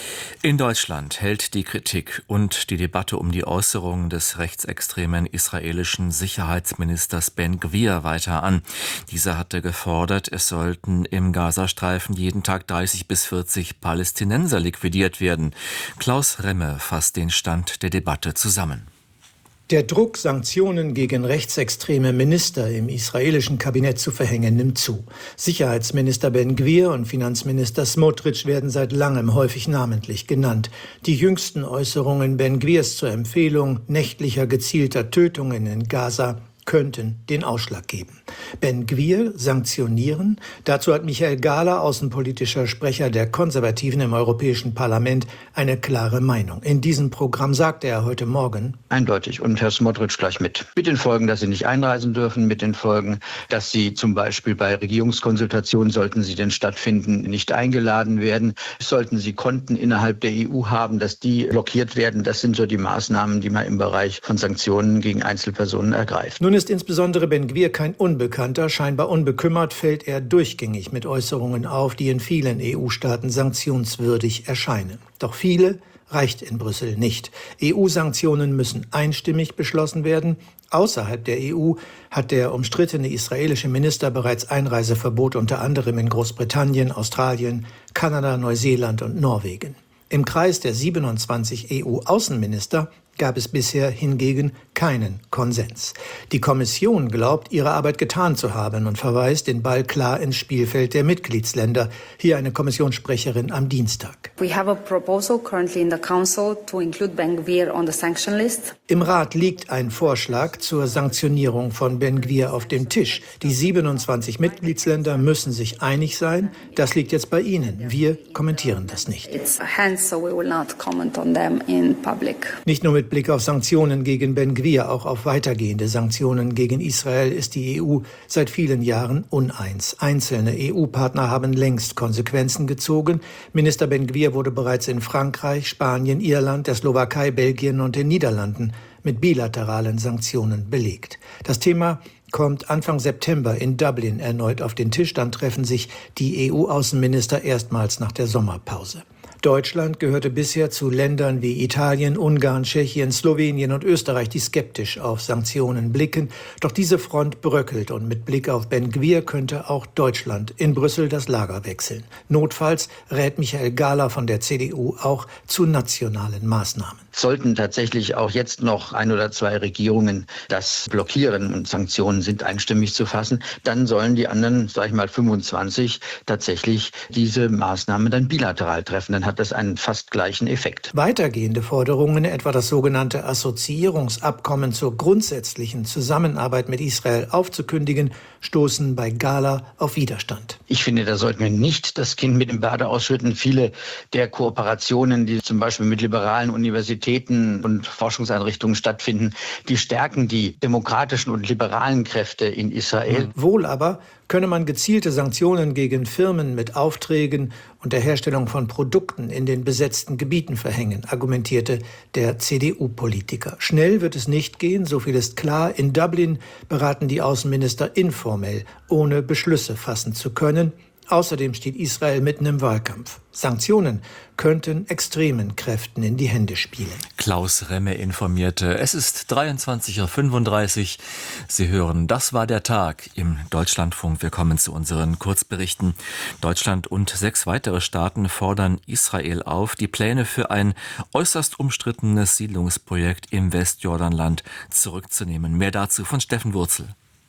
In Deutschland hält die Kritik und die Debatte um die Äußerungen des rechtsextremen israelischen Sicherheitsministers Ben Gvir weiter an. Dieser hatte gefordert, es sollten im Gazastreifen jeden Tag dreißig bis vierzig Palästinenser liquidiert werden. Klaus Remme fasst den Stand der Debatte zusammen. Der Druck, Sanktionen gegen rechtsextreme Minister im israelischen Kabinett zu verhängen, nimmt zu. Sicherheitsminister Ben Gvir und Finanzminister Smotrich werden seit langem häufig namentlich genannt. Die jüngsten Äußerungen Ben Gvirs zur Empfehlung nächtlicher gezielter Tötungen in Gaza könnten den Ausschlag geben. Ben Gvir sanktionieren? Dazu hat Michael Gahler, außenpolitischer Sprecher der Konservativen im Europäischen Parlament, eine klare Meinung. In diesem Programm sagte er heute Morgen: Eindeutig. Und Herr Smotrich gleich mit. Mit den Folgen, dass sie nicht einreisen dürfen, mit den Folgen, dass sie zum Beispiel bei Regierungskonsultationen, sollten sie denn stattfinden, nicht eingeladen werden. Sollten sie Konten innerhalb der E U haben, dass die blockiert werden. Das sind so die Maßnahmen, die man im Bereich von Sanktionen gegen Einzelpersonen ergreift. Nun ist insbesondere Ben Gvir kein Unbekannter. Scheinbar unbekümmert fällt er durchgängig mit Äußerungen auf, die in vielen E U-Staaten sanktionswürdig erscheinen. Doch viele reicht in Brüssel nicht. E U-Sanktionen müssen einstimmig beschlossen werden. Außerhalb der E U hat der umstrittene israelische Minister bereits Einreiseverbot unter anderem in Großbritannien, Australien, Kanada, Neuseeland und Norwegen. Im Kreis der siebenundzwanzig E U-Außenminister gab es bisher hingegen keinen Konsens. Die Kommission glaubt, ihre Arbeit getan zu haben und verweist den Ball klar ins Spielfeld der Mitgliedsländer. Hier eine Kommissionssprecherin am Dienstag. We have a proposal currently in the Council to include Ben Gvir on the sanction list. Im Rat liegt ein Vorschlag zur Sanktionierung von Ben Gvir auf dem Tisch. Die siebenundzwanzig Mitgliedsländer müssen sich einig sein. Das liegt jetzt bei Ihnen. Wir kommentieren das nicht. It's hands, so we will not comment on them in public. Nicht nur mit Blick auf Sanktionen gegen Ben Gvir, auch auf weitergehende Sanktionen gegen Israel ist die E U seit vielen Jahren uneins. Einzelne E U-Partner haben längst Konsequenzen gezogen. Minister Ben Gvir wurde bereits in Frankreich, Spanien, Irland, der Slowakei, Belgien und den Niederlanden mit bilateralen Sanktionen belegt. Das Thema kommt Anfang September in Dublin erneut auf den Tisch. Dann treffen sich die E U-Außenminister erstmals nach der Sommerpause. Deutschland gehörte bisher zu Ländern wie Italien, Ungarn, Tschechien, Slowenien und Österreich, die skeptisch auf Sanktionen blicken. Doch diese Front bröckelt und mit Blick auf Ben Gvir könnte auch Deutschland in Brüssel das Lager wechseln. Notfalls rät Michael Gahler von der C D U auch zu nationalen Maßnahmen. Sollten tatsächlich auch jetzt noch ein oder zwei Regierungen das blockieren und Sanktionen sind einstimmig zu fassen, dann sollen die anderen, sag ich mal, fünfundzwanzig tatsächlich diese Maßnahmen dann bilateral treffen. Dann hat das einen fast gleichen Effekt. Weitergehende Forderungen, etwa das sogenannte Assoziierungsabkommen zur grundsätzlichen Zusammenarbeit mit Israel aufzukündigen, stoßen bei Gahler auf Widerstand. Ich finde, da sollten wir nicht das Kind mit dem Bade ausschütten. Viele der Kooperationen, die zum Beispiel mit liberalen Universitäten und Forschungseinrichtungen stattfinden, die stärken die demokratischen und liberalen Kräfte in Israel. Wohl aber könne man gezielte Sanktionen gegen Firmen mit Aufträgen und der Herstellung von Produkten in den besetzten Gebieten verhängen, argumentierte der C D U-Politiker. Schnell wird es nicht gehen, so viel ist klar. In Dublin beraten die Außenminister informell, ohne Beschlüsse fassen zu können. Außerdem steht Israel mitten im Wahlkampf. Sanktionen könnten extremen Kräften in die Hände spielen. Klaus Remme informierte. Es ist dreiundzwanzig Uhr fünfunddreißig. Sie hören, das war der Tag im Deutschlandfunk. Wir kommen zu unseren Kurzberichten. Deutschland und sechs weitere Staaten fordern Israel auf, die Pläne für ein äußerst umstrittenes Siedlungsprojekt im Westjordanland zurückzunehmen. Mehr dazu von Steffen Wurzel.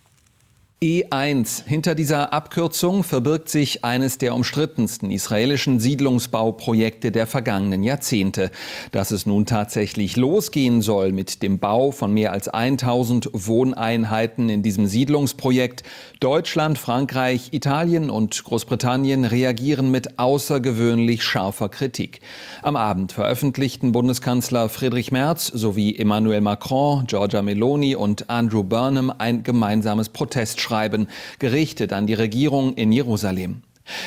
E eins. Hinter dieser Abkürzung verbirgt sich eines der umstrittensten israelischen Siedlungsbauprojekte der vergangenen Jahrzehnte. Dass es nun tatsächlich losgehen soll mit dem Bau von mehr als tausend Wohneinheiten in diesem Siedlungsprojekt. Deutschland, Frankreich, Italien und Großbritannien reagieren mit außergewöhnlich scharfer Kritik. Am Abend veröffentlichten Bundeskanzler Friedrich Merz sowie Emmanuel Macron, Giorgia Meloni und Andrew Burnham ein gemeinsames Protestschreiben, gerichtet an die Regierung in Jerusalem.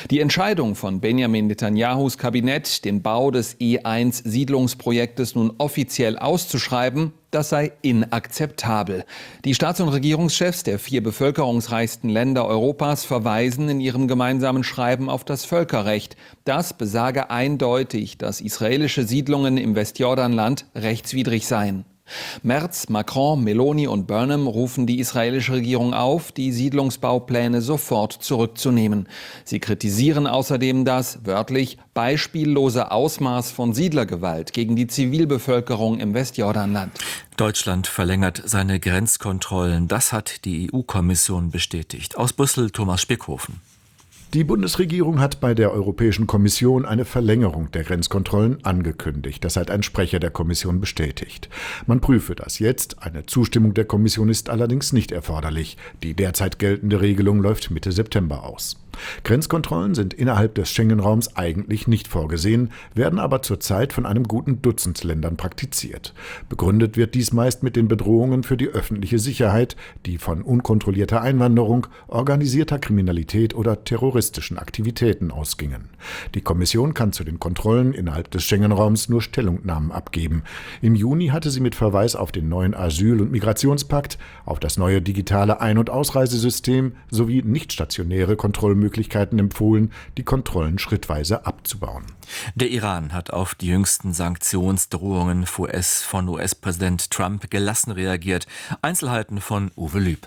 Die Entscheidung von Benjamin Netanyahus Kabinett, den Bau des E eins Siedlungsprojektes nun offiziell auszuschreiben, das sei inakzeptabel. Die Staats- und Regierungschefs der vier bevölkerungsreichsten Länder Europas verweisen in ihrem gemeinsamen Schreiben auf das Völkerrecht. Das besage eindeutig, dass israelische Siedlungen im Westjordanland rechtswidrig seien. Merz, Macron, Meloni und Burnham rufen die israelische Regierung auf, die Siedlungsbaupläne sofort zurückzunehmen. Sie kritisieren außerdem das, wörtlich, beispiellose Ausmaß von Siedlergewalt gegen die Zivilbevölkerung im Westjordanland. Deutschland verlängert seine Grenzkontrollen. Das hat die E U-Kommission bestätigt. Aus Brüssel Thomas Spickhofen. Die Bundesregierung hat bei der Europäischen Kommission eine Verlängerung der Grenzkontrollen angekündigt. Das hat ein Sprecher der Kommission bestätigt. Man prüfe das jetzt. Eine Zustimmung der Kommission ist allerdings nicht erforderlich. Die derzeit geltende Regelung läuft Mitte September aus. Grenzkontrollen sind innerhalb des Schengen-Raums eigentlich nicht vorgesehen, werden aber zurzeit von einem guten Dutzend Ländern praktiziert. Begründet wird dies meist mit den Bedrohungen für die öffentliche Sicherheit, die von unkontrollierter Einwanderung, organisierter Kriminalität oder terroristischen Aktivitäten ausgingen. Die Kommission kann zu den Kontrollen innerhalb des Schengen-Raums nur Stellungnahmen abgeben. Im Juni hatte sie mit Verweis auf den neuen Asyl- und Migrationspakt, auf das neue digitale Ein- und Ausreisesystem sowie nicht-stationäre Kontrollmöglichkeiten Möglichkeiten empfohlen, die Kontrollen schrittweise abzubauen. Der Iran hat auf die jüngsten Sanktionsdrohungen von U S-Präsident Trump gelassen reagiert. Einzelheiten von Uwe Lüb.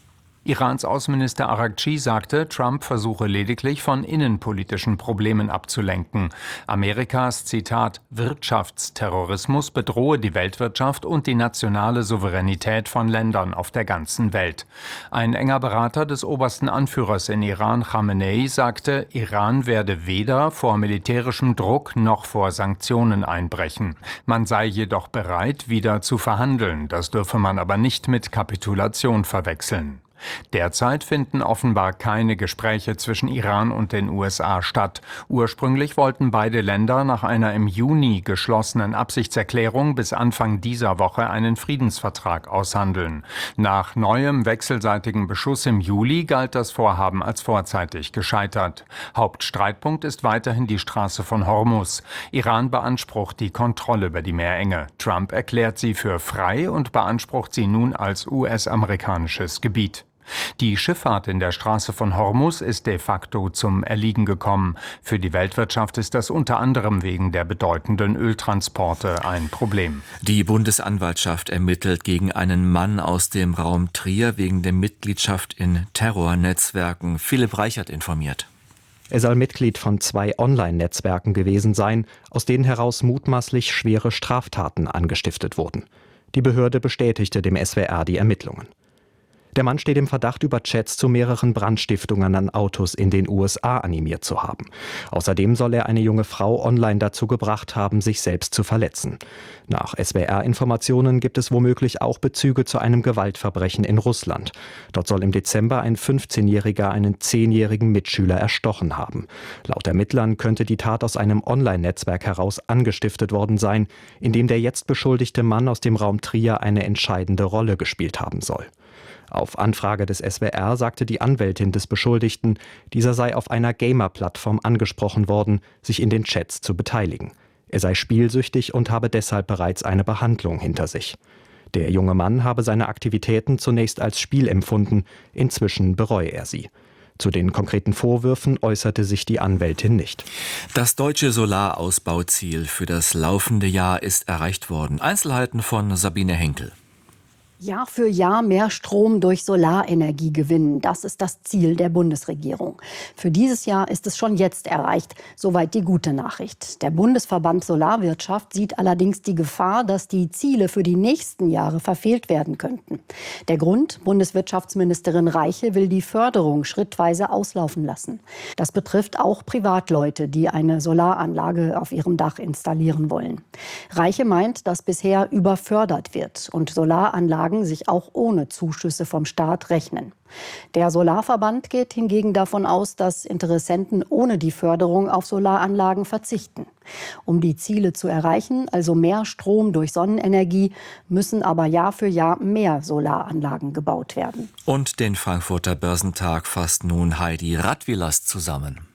Irans Außenminister Araghchi sagte, Trump versuche lediglich von innenpolitischen Problemen abzulenken. Amerikas, Zitat, Wirtschaftsterrorismus bedrohe die Weltwirtschaft und die nationale Souveränität von Ländern auf der ganzen Welt. Ein enger Berater des obersten Anführers in Iran, Khamenei, sagte, Iran werde weder vor militärischem Druck noch vor Sanktionen einbrechen. Man sei jedoch bereit, wieder zu verhandeln. Das dürfe man aber nicht mit Kapitulation verwechseln. Derzeit finden offenbar keine Gespräche zwischen Iran und den U S A statt. Ursprünglich wollten beide Länder nach einer im Juni geschlossenen Absichtserklärung bis Anfang dieser Woche einen Friedensvertrag aushandeln. Nach neuem wechselseitigen Beschuss im Juli galt das Vorhaben als vorzeitig gescheitert. Hauptstreitpunkt ist weiterhin die Straße von Hormuz. Iran beansprucht die Kontrolle über die Meerenge. Trump erklärt sie für frei und beansprucht sie nun als U S-amerikanisches Gebiet. Die Schifffahrt in der Straße von Hormuz ist de facto zum Erliegen gekommen. Für die Weltwirtschaft ist das unter anderem wegen der bedeutenden Öltransporte ein Problem. Die Bundesanwaltschaft ermittelt gegen einen Mann aus dem Raum Trier wegen der Mitgliedschaft in Terrornetzwerken. Philipp Reichert informiert. Er soll Mitglied von zwei Online-Netzwerken gewesen sein, aus denen heraus mutmaßlich schwere Straftaten angestiftet wurden. Die Behörde bestätigte dem S W R die Ermittlungen. Der Mann steht im Verdacht, über Chats zu mehreren Brandstiftungen an Autos in den U S A animiert zu haben. Außerdem soll er eine junge Frau online dazu gebracht haben, sich selbst zu verletzen. Nach S W R-Informationen gibt es womöglich auch Bezüge zu einem Gewaltverbrechen in Russland. Dort soll im Dezember ein fünfzehnjähriger einen zehnjährigen Mitschüler erstochen haben. Laut Ermittlern könnte die Tat aus einem Online-Netzwerk heraus angestiftet worden sein, in dem der jetzt beschuldigte Mann aus dem Raum Trier eine entscheidende Rolle gespielt haben soll. Auf Anfrage des S W R sagte die Anwältin des Beschuldigten, dieser sei auf einer Gamer-Plattform angesprochen worden, sich in den Chats zu beteiligen. Er sei spielsüchtig und habe deshalb bereits eine Behandlung hinter sich. Der junge Mann habe seine Aktivitäten zunächst als Spiel empfunden, inzwischen bereue er sie. Zu den konkreten Vorwürfen äußerte sich die Anwältin nicht. Das deutsche Solarausbauziel für das laufende Jahr ist erreicht worden. Einzelheiten von Sabine Henkel. Jahr für Jahr mehr Strom durch Solarenergie gewinnen. Das ist das Ziel der Bundesregierung. Für dieses Jahr ist es schon jetzt erreicht. Soweit die gute Nachricht. Der Bundesverband Solarwirtschaft sieht allerdings die Gefahr, dass die Ziele für die nächsten Jahre verfehlt werden könnten. Der Grund? Bundeswirtschaftsministerin Reiche will die Förderung schrittweise auslaufen lassen. Das betrifft auch Privatleute, die eine Solaranlage auf ihrem Dach installieren wollen. Reiche meint, dass bisher überfördert wird und Solaranlagen sich auch ohne Zuschüsse vom Staat rechnen. Der Solarverband geht hingegen davon aus, dass Interessenten ohne die Förderung auf Solaranlagen verzichten. Um die Ziele zu erreichen, also mehr Strom durch Sonnenenergie, müssen aber Jahr für Jahr mehr Solaranlagen gebaut werden. Und den Frankfurter Börsentag fasst nun Heidi Radwilas zusammen.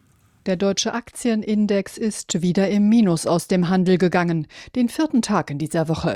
Der deutsche Aktienindex ist wieder im Minus aus dem Handel gegangen. Den vierten Tag in dieser Woche.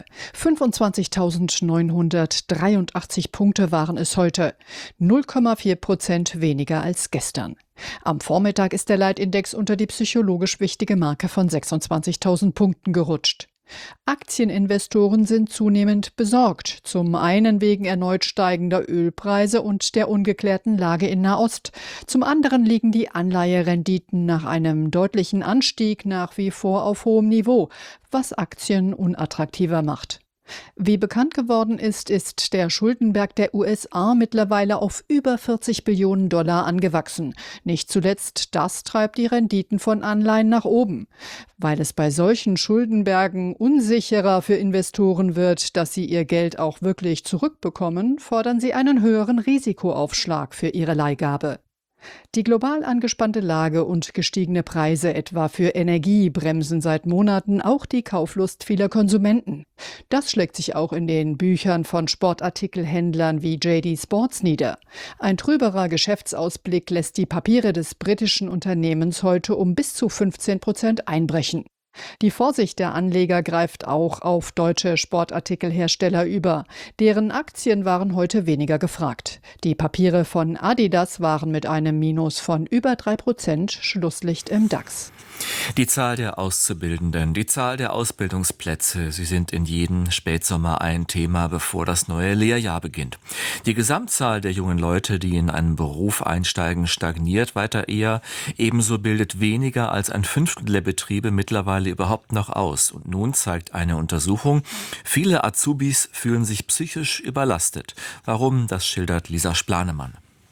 fünfundzwanzigtausendneunhundertdreiundachtzig Punkte waren es heute. null Komma vier Prozent weniger als gestern. Am Vormittag ist der Leitindex unter die psychologisch wichtige Marke von sechsundzwanzigtausend Punkten gerutscht. Aktieninvestoren sind zunehmend besorgt, zum einen wegen erneut steigender Ölpreise und der ungeklärten Lage in Nahost. Zum anderen liegen die Anleiherenditen nach einem deutlichen Anstieg nach wie vor auf hohem Niveau, was Aktien unattraktiver macht. Wie bekannt geworden ist, ist der Schuldenberg der U S A mittlerweile auf über vierzig Billionen Dollar angewachsen. Nicht zuletzt das treibt die Renditen von Anleihen nach oben. Weil es bei solchen Schuldenbergen unsicherer für Investoren wird, dass sie ihr Geld auch wirklich zurückbekommen, fordern sie einen höheren Risikoaufschlag für ihre Leihgabe. Die global angespannte Lage und gestiegene Preise etwa für Energie bremsen seit Monaten auch die Kauflust vieler Konsumenten. Das schlägt sich auch in den Büchern von Sportartikelhändlern wie J D Sports nieder. Ein trüberer Geschäftsausblick lässt die Papiere des britischen Unternehmens heute um bis zu fünfzehn Prozent einbrechen. Die Vorsicht der Anleger greift auch auf deutsche Sportartikelhersteller über. Deren Aktien waren heute weniger gefragt. Die Papiere von Adidas waren mit einem Minus von über drei Prozent Schlusslicht im DAX. Die Zahl der Auszubildenden, die Zahl der Ausbildungsplätze, sie sind in jedem Spätsommer ein Thema, bevor das neue Lehrjahr beginnt. Die Gesamtzahl der jungen Leute, die in einen Beruf einsteigen, stagniert weiter eher. Ebenso bildet weniger als ein Fünftel der Betriebe mittlerweile überhaupt noch aus. Und nun zeigt eine Untersuchung, viele Azubis fühlen sich psychisch überlastet. Warum, das schildert Lisa Splanemann.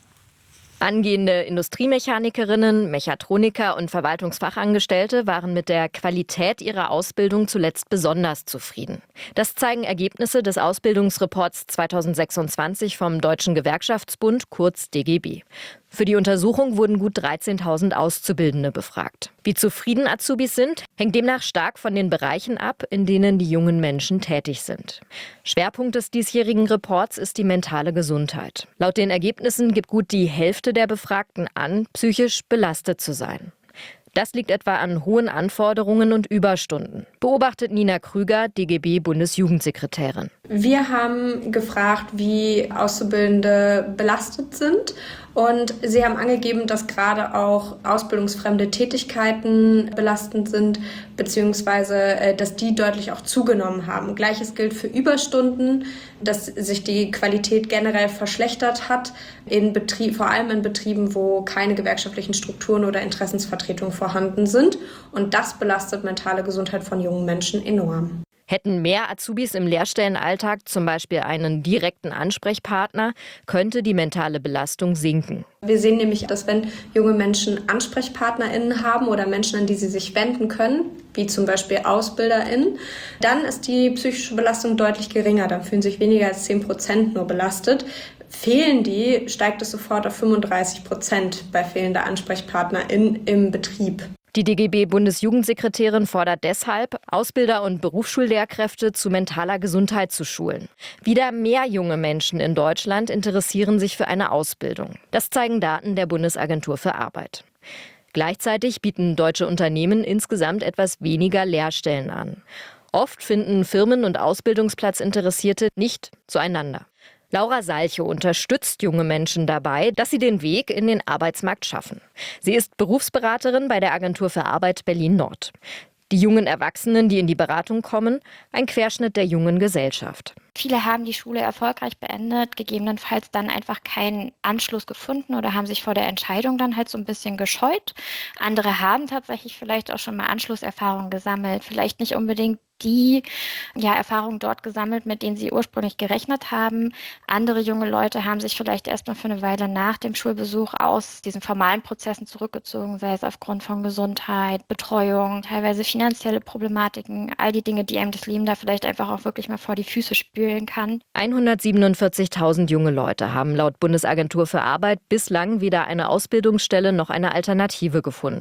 Angehende Industriemechanikerinnen, Mechatroniker und Verwaltungsfachangestellte waren mit der Qualität ihrer Ausbildung zuletzt besonders zufrieden. Das zeigen Ergebnisse des Ausbildungsreports zweitausendsechsundzwanzig vom Deutschen Gewerkschaftsbund, kurz D G B. Für die Untersuchung wurden gut dreizehntausend Auszubildende befragt. Wie zufrieden Azubis sind, hängt demnach stark von den Bereichen ab, in denen die jungen Menschen tätig sind. Schwerpunkt des diesjährigen Reports ist die mentale Gesundheit. Laut den Ergebnissen gibt gut die Hälfte der Befragten an, psychisch belastet zu sein. Das liegt etwa an hohen Anforderungen und Überstunden, beobachtet Nina Krüger, D G B-Bundesjugendsekretärin. Wir haben gefragt, wie Auszubildende belastet sind. Und sie haben angegeben, dass gerade auch ausbildungsfremde Tätigkeiten belastend sind, beziehungsweise dass die deutlich auch zugenommen haben. Gleiches gilt für Überstunden, dass sich die Qualität generell verschlechtert hat, in Betrieb, vor allem in Betrieben, wo keine gewerkschaftlichen Strukturen oder Interessensvertretungen vorhanden sind. Und das belastet mentale Gesundheit von jungen Menschen enorm. Hätten mehr Azubis im Lehrstellenalltag zum Beispiel einen direkten Ansprechpartner, könnte die mentale Belastung sinken. Wir sehen nämlich, dass wenn junge Menschen AnsprechpartnerInnen haben oder Menschen, an die sie sich wenden können, wie zum Beispiel AusbilderInnen, dann ist die psychische Belastung deutlich geringer. Dann fühlen sich weniger als zehn Prozent nur belastet. Fehlen die, steigt es sofort auf fünfunddreißig Prozent bei fehlender AnsprechpartnerInnen im Betrieb. Die D G B-Bundesjugendsekretärin fordert deshalb, Ausbilder und Berufsschullehrkräfte zu mentaler Gesundheit zu schulen. Wieder mehr junge Menschen in Deutschland interessieren sich für eine Ausbildung. Das zeigen Daten der Bundesagentur für Arbeit. Gleichzeitig bieten deutsche Unternehmen insgesamt etwas weniger Lehrstellen an. Oft finden Firmen und Ausbildungsplatzinteressierte nicht zueinander. Laura Salcho unterstützt junge Menschen dabei, dass sie den Weg in den Arbeitsmarkt schaffen. Sie ist Berufsberaterin bei der Agentur für Arbeit Berlin-Nord. Die jungen Erwachsenen, die in die Beratung kommen, ein Querschnitt der jungen Gesellschaft. Viele haben die Schule erfolgreich beendet, gegebenenfalls dann einfach keinen Anschluss gefunden oder haben sich vor der Entscheidung dann halt so ein bisschen gescheut. Andere haben tatsächlich vielleicht auch schon mal Anschlusserfahrungen gesammelt, vielleicht nicht unbedingt die ja, Erfahrungen dort gesammelt, mit denen sie ursprünglich gerechnet haben. Andere junge Leute haben sich vielleicht erstmal für eine Weile nach dem Schulbesuch aus diesen formalen Prozessen zurückgezogen, sei es aufgrund von Gesundheit, Betreuung, teilweise finanzielle Problematiken, all die Dinge, die einem das Leben da vielleicht einfach auch wirklich mal vor die Füße spülen kann. hundertsiebenundvierzigtausend junge Leute haben laut Bundesagentur für Arbeit bislang weder eine Ausbildungsstelle noch eine Alternative gefunden.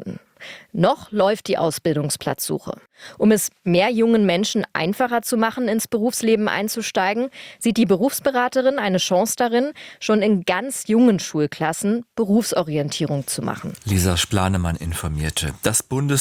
Noch läuft die Ausbildungsplatzsuche. Um es mehr jungen Menschen einfacher zu machen, ins Berufsleben einzusteigen, sieht die Berufsberaterin eine Chance darin, schon in ganz jungen Schulklassen Berufsorientierung zu machen. Lisa Splanemann informierte. Das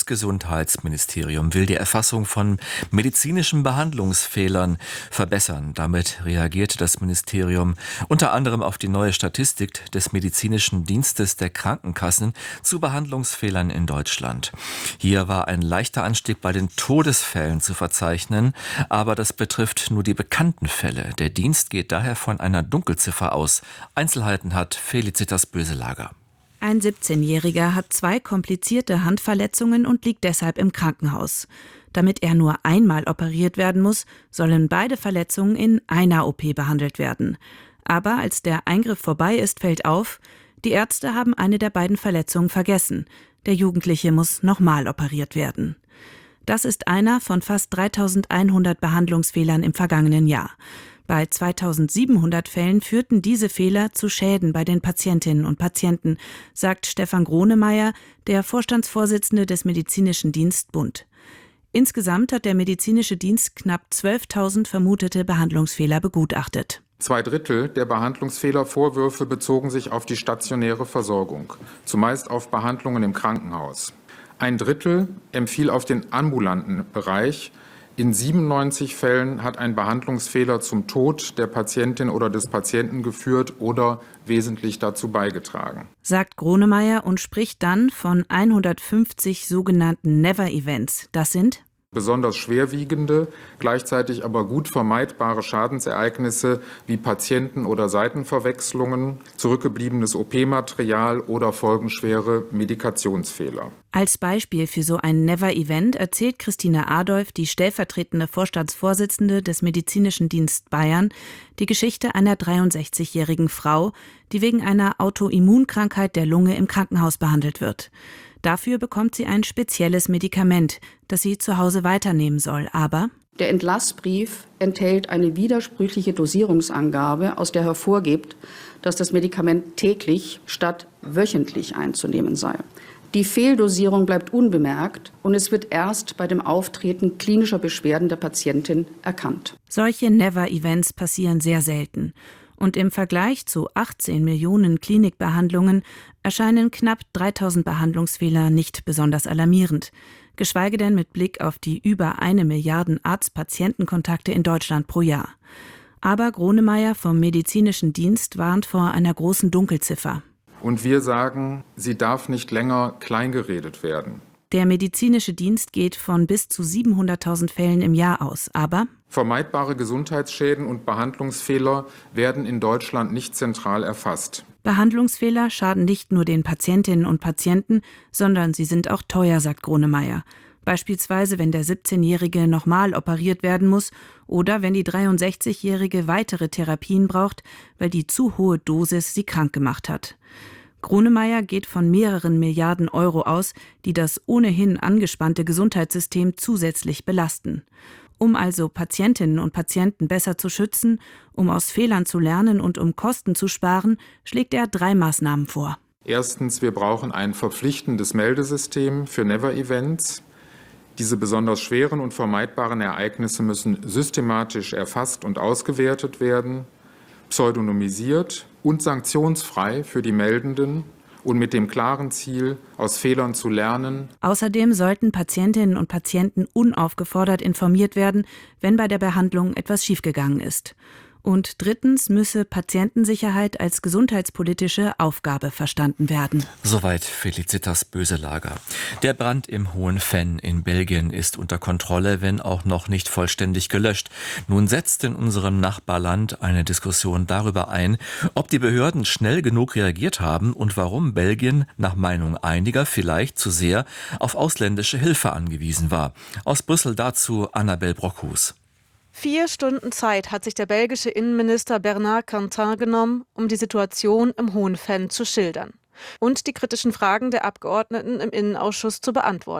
Bundesgesundheitsministerium will die Erfassung von medizinischen Behandlungsfehlern verbessern. Damit reagierte das Ministerium unter anderem auf die neue Statistik des medizinischen Dienstes der Krankenkassen zu Behandlungsfehlern in Deutschland. Hier war ein leichter Anstieg bei den Todesfällen zu verzeichnen, aber das betrifft nur die bekannten Fälle. Der Dienst geht daher von einer Dunkelziffer aus. Einzelheiten hat Felicitas Böselager. Ein siebzehnjähriger hat zwei komplizierte Handverletzungen und liegt deshalb im Krankenhaus. Damit er nur einmal operiert werden muss, sollen beide Verletzungen in einer O P behandelt werden. Aber als der Eingriff vorbei ist, fällt auf, die Ärzte haben eine der beiden Verletzungen vergessen. Der Jugendliche muss nochmal operiert werden. Das ist einer von fast dreitausendeinhundert Behandlungsfehlern im vergangenen Jahr. Bei zweitausendsiebenhundert Fällen führten diese Fehler zu Schäden bei den Patientinnen und Patienten, sagt Stefan Gronemeyer, der Vorstandsvorsitzende des Medizinischen Dienst Bund. Insgesamt hat der Medizinische Dienst knapp zwölftausend vermutete Behandlungsfehler begutachtet. Zwei Drittel der Behandlungsfehlervorwürfe bezogen sich auf die stationäre Versorgung, zumeist auf Behandlungen im Krankenhaus. Ein Drittel empfiel auf den ambulanten Bereich. In siebenundneunzig Fällen hat ein Behandlungsfehler zum Tod der Patientin oder des Patienten geführt oder wesentlich dazu beigetragen, sagt Gronemeyer und spricht dann von hundertfünfzig sogenannten Never-Events. Das sind besonders schwerwiegende, gleichzeitig aber gut vermeidbare Schadensereignisse wie Patienten- oder Seitenverwechslungen, zurückgebliebenes O P-Material oder folgenschwere Medikationsfehler. Als Beispiel für so ein Never-Event erzählt Christina Adolf, die stellvertretende Vorstandsvorsitzende des Medizinischen Dienst Bayern, die Geschichte einer dreiundsechzigjährigen Frau, die wegen einer Autoimmunkrankheit der Lunge im Krankenhaus behandelt wird. Dafür bekommt sie ein spezielles Medikament, das sie zu Hause weiternehmen soll. Aber der Entlassbrief enthält eine widersprüchliche Dosierungsangabe, aus der hervorgeht, dass das Medikament täglich statt wöchentlich einzunehmen sei. Die Fehldosierung bleibt unbemerkt und es wird erst bei dem Auftreten klinischer Beschwerden der Patientin erkannt. Solche Never-Events passieren sehr selten. Und im Vergleich zu achtzehn Millionen Klinikbehandlungen erscheinen knapp dreitausend Behandlungsfehler nicht besonders alarmierend, geschweige denn mit Blick auf die über eine Milliarde Arzt-Patienten-Kontakte in Deutschland pro Jahr. Aber Gronemeyer vom Medizinischen Dienst warnt vor einer großen Dunkelziffer. Und wir sagen, sie darf nicht länger kleingeredet werden. Der Medizinische Dienst geht von bis zu siebenhunderttausend Fällen im Jahr aus, aber vermeidbare Gesundheitsschäden und Behandlungsfehler werden in Deutschland nicht zentral erfasst. Behandlungsfehler schaden nicht nur den Patientinnen und Patienten, sondern sie sind auch teuer, sagt Gronemeyer. Beispielsweise, wenn der siebzehnjährige nochmal operiert werden muss oder wenn die dreiundsechzigjährige weitere Therapien braucht, weil die zu hohe Dosis sie krank gemacht hat. Gronemeyer geht von mehreren Milliarden Euro aus, die das ohnehin angespannte Gesundheitssystem zusätzlich belasten. Um also Patientinnen und Patienten besser zu schützen, um aus Fehlern zu lernen und um Kosten zu sparen, schlägt er drei Maßnahmen vor. Erstens, wir brauchen ein verpflichtendes Meldesystem für Never-Events. Diese besonders schweren und vermeidbaren Ereignisse müssen systematisch erfasst und ausgewertet werden, pseudonymisiert und sanktionsfrei für die Meldenden und mit dem klaren Ziel, aus Fehlern zu lernen. Außerdem sollten Patientinnen und Patienten unaufgefordert informiert werden, wenn bei der Behandlung etwas schiefgegangen ist. Und drittens müsse Patientensicherheit als gesundheitspolitische Aufgabe verstanden werden. Soweit Felicitas Böselager. Der Brand im Hohen-Venn in Belgien ist unter Kontrolle, wenn auch noch nicht vollständig gelöscht. Nun setzt in unserem Nachbarland eine Diskussion darüber ein, ob die Behörden schnell genug reagiert haben und warum Belgien nach Meinung einiger vielleicht zu sehr auf ausländische Hilfe angewiesen war. Aus Brüssel dazu Annabel Brockhus. Vier Stunden Zeit hat sich der belgische Innenminister Bernard Quentin genommen, um die Situation im Hohen-Venn zu schildern und die kritischen Fragen der Abgeordneten im Innenausschuss zu beantworten.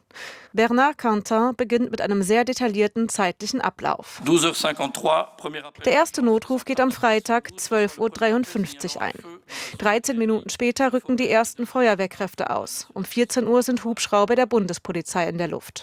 Bernard Quentin beginnt mit einem sehr detaillierten zeitlichen Ablauf. Der erste Notruf geht am Freitag zwölf Uhr dreiundfünfzig ein. dreizehn Minuten später rücken die ersten Feuerwehrkräfte aus. Um vierzehn Uhr sind Hubschrauber der Bundespolizei in der Luft.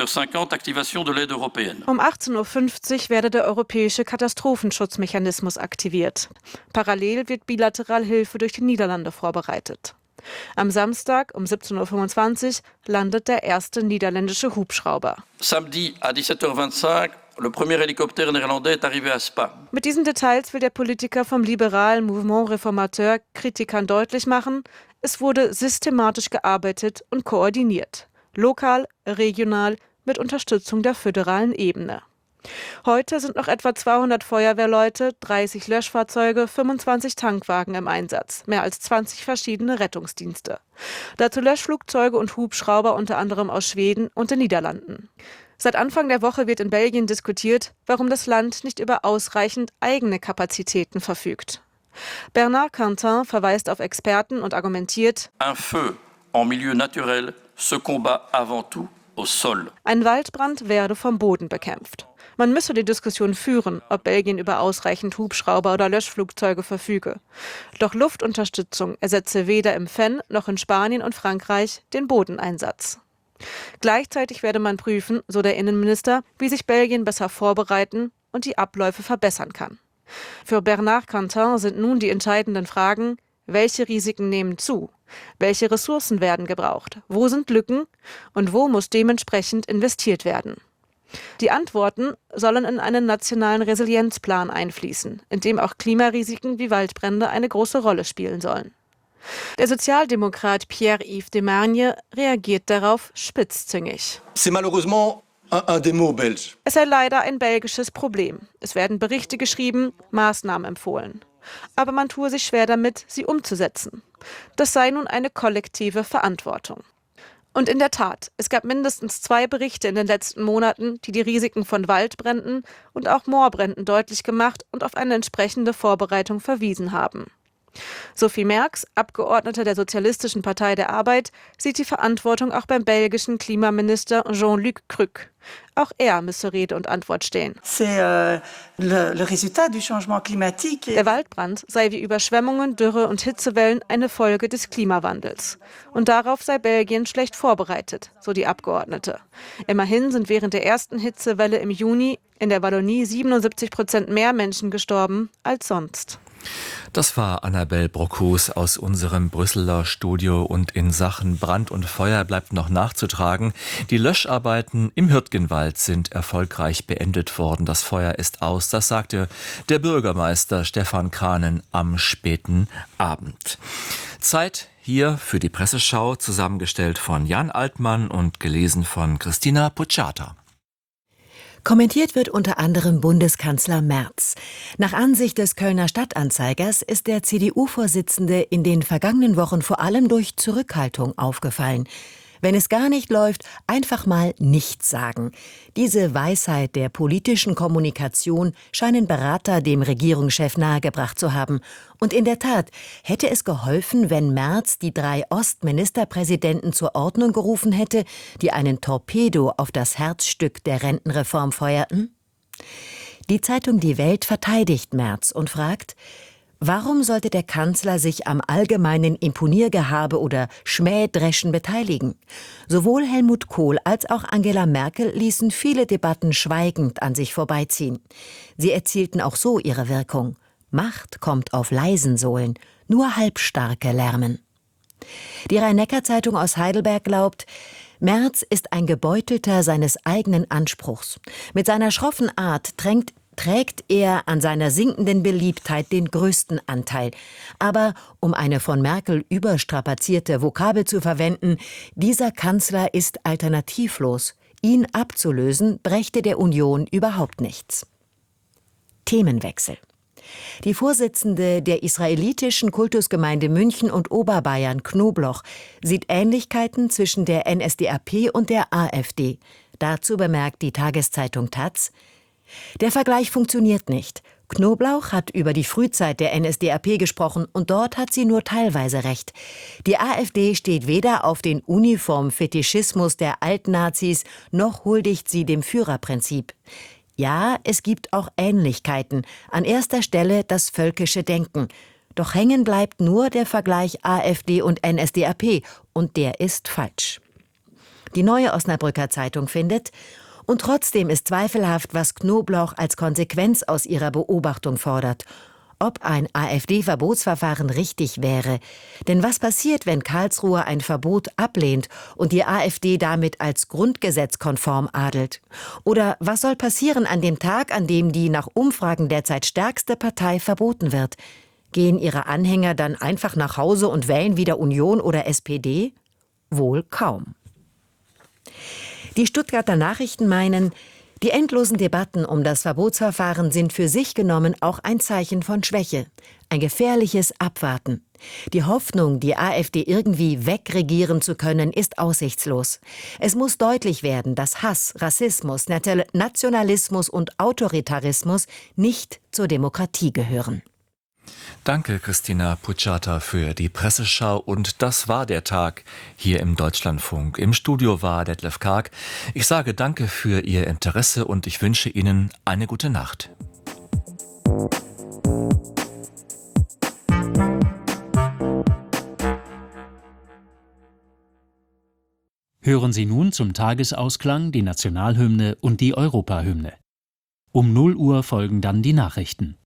Um achtzehn Uhr fünfzig werde der europäische Katastrophenschutzmechanismus aktiviert. Parallel wird bilateral Hilfe durch die Niederlande vorbereitet. Am Samstag um siebzehn Uhr fünfundzwanzig landet der erste niederländische Hubschrauber. Samedi à dix-sept heures vingt-cinq, le premier hélicoptère néerlandais est arrivé à Spa. Mit diesen Details will der Politiker vom liberalen Mouvement Réformateur Kritikern deutlich machen, es wurde systematisch gearbeitet und koordiniert. Lokal, regional, mit Unterstützung der föderalen Ebene. Heute sind noch etwa zweihundert Feuerwehrleute, dreißig Löschfahrzeuge, fünfundzwanzig Tankwagen im Einsatz, mehr als zwanzig verschiedene Rettungsdienste. Dazu Löschflugzeuge und Hubschrauber unter anderem aus Schweden und den Niederlanden. Seit Anfang der Woche wird in Belgien diskutiert, warum das Land nicht über ausreichend eigene Kapazitäten verfügt. Bernard Quentin verweist auf Experten und argumentiert: Un feu en milieu naturel se combat avant tout au sol. Ein Waldbrand werde vom Boden bekämpft. Man müsse die Diskussion führen, ob Belgien über ausreichend Hubschrauber oder Löschflugzeuge verfüge. Doch Luftunterstützung ersetze weder im Fenn noch in Spanien und Frankreich den Bodeneinsatz. Gleichzeitig werde man prüfen, so der Innenminister, wie sich Belgien besser vorbereiten und die Abläufe verbessern kann. Für Bernard Quentin sind nun die entscheidenden Fragen: Welche Risiken nehmen zu? Welche Ressourcen werden gebraucht? Wo sind Lücken? Und wo muss dementsprechend investiert werden? Die Antworten sollen in einen nationalen Resilienzplan einfließen, in dem auch Klimarisiken wie Waldbrände eine große Rolle spielen sollen. Der Sozialdemokrat Pierre-Yves Demargne reagiert darauf spitzzüngig. C'est malheureusement un démo belge. Es sei leider ein belgisches Problem. Es werden Berichte geschrieben, Maßnahmen empfohlen. Aber man tue sich schwer damit, sie umzusetzen. Das sei nun eine kollektive Verantwortung. Und in der Tat, es gab mindestens zwei Berichte in den letzten Monaten, die die Risiken von Waldbränden und auch Moorbränden deutlich gemacht und auf eine entsprechende Vorbereitung verwiesen haben. Sophie Merx, Abgeordnete der Sozialistischen Partei der Arbeit, sieht die Verantwortung auch beim belgischen Klimaminister Jean-Luc Cruc. Auch er müsse Rede und Antwort stehen. Der Waldbrand sei wie Überschwemmungen, Dürre und Hitzewellen eine Folge des Klimawandels. Und darauf sei Belgien schlecht vorbereitet, so die Abgeordnete. Immerhin sind während der ersten Hitzewelle im Juni in der Wallonie siebenundsiebzig Prozent mehr Menschen gestorben als sonst. Das war Annabel Brockhus aus unserem Brüsseler Studio, und in Sachen Brand und Feuer bleibt noch nachzutragen. Die Löscharbeiten im Hürtgenwald sind erfolgreich beendet worden. Das Feuer ist aus, das sagte der Bürgermeister Stefan Kranen am späten Abend. Zeit hier für die Presseschau, zusammengestellt von Jan Altmann und gelesen von Christina Pucciata. Kommentiert wird unter anderem Bundeskanzler Merz. Nach Ansicht des Kölner Stadtanzeigers ist der C D U-Vorsitzende in den vergangenen Wochen vor allem durch Zurückhaltung aufgefallen. Wenn es gar nicht läuft, einfach mal nichts sagen. Diese Weisheit der politischen Kommunikation scheinen Berater dem Regierungschef nahegebracht zu haben. Und in der Tat, hätte es geholfen, wenn Merz die drei Ostministerpräsidenten zur Ordnung gerufen hätte, die einen Torpedo auf das Herzstück der Rentenreform feuerten? Die Zeitung Die Welt verteidigt Merz und fragt: Warum sollte der Kanzler sich am allgemeinen Imponiergehabe oder Schmähdreschen beteiligen? Sowohl Helmut Kohl als auch Angela Merkel ließen viele Debatten schweigend an sich vorbeiziehen. Sie erzielten auch so ihre Wirkung. Macht kommt auf leisen Sohlen, nur Halbstarke lärmen. Die Rhein-Neckar-Zeitung aus Heidelberg glaubt, Merz ist ein Gebeutelter seines eigenen Anspruchs. Mit seiner schroffen Art drängt trägt er an seiner sinkenden Beliebtheit den größten Anteil. Aber, um eine von Merkel überstrapazierte Vokabel zu verwenden, dieser Kanzler ist alternativlos. Ihn abzulösen, brächte der Union überhaupt nichts. Themenwechsel. Die Vorsitzende der israelitischen Kultusgemeinde München und Oberbayern, Knobloch, sieht Ähnlichkeiten zwischen der N S D A P und der AfD. Dazu bemerkt die Tageszeitung Taz: Der Vergleich funktioniert nicht. Knoblauch hat über die Frühzeit der N S D A P gesprochen und dort hat sie nur teilweise recht. Die AfD steht weder auf den Uniformfetischismus der Altnazis, noch huldigt sie dem Führerprinzip. Ja, es gibt auch Ähnlichkeiten, an erster Stelle das völkische Denken. Doch hängen bleibt nur der Vergleich AfD und N S D A P und der ist falsch. Die Neue Osnabrücker Zeitung findet: Und trotzdem ist zweifelhaft, was Knoblauch als Konsequenz aus ihrer Beobachtung fordert. Ob ein AfD-Verbotsverfahren richtig wäre. Denn was passiert, wenn Karlsruhe ein Verbot ablehnt und die AfD damit als grundgesetzkonform adelt? Oder was soll passieren an dem Tag, an dem die nach Umfragen derzeit stärkste Partei verboten wird? Gehen ihre Anhänger dann einfach nach Hause und wählen wieder Union oder S P D? Wohl kaum. Die Stuttgarter Nachrichten meinen, die endlosen Debatten um das Verbotsverfahren sind für sich genommen auch ein Zeichen von Schwäche, ein gefährliches Abwarten. Die Hoffnung, die AfD irgendwie wegregieren zu können, ist aussichtslos. Es muss deutlich werden, dass Hass, Rassismus, Nationalismus und Autoritarismus nicht zur Demokratie gehören. Danke, Christina Pucciata, für die Presseschau. Und das war der Tag hier im Deutschlandfunk. Im Studio war Detlef Karg. Ich sage danke für Ihr Interesse und ich wünsche Ihnen eine gute Nacht. Hören Sie nun zum Tagesausklang die Nationalhymne und die Europahymne. Um null Uhr folgen dann die Nachrichten.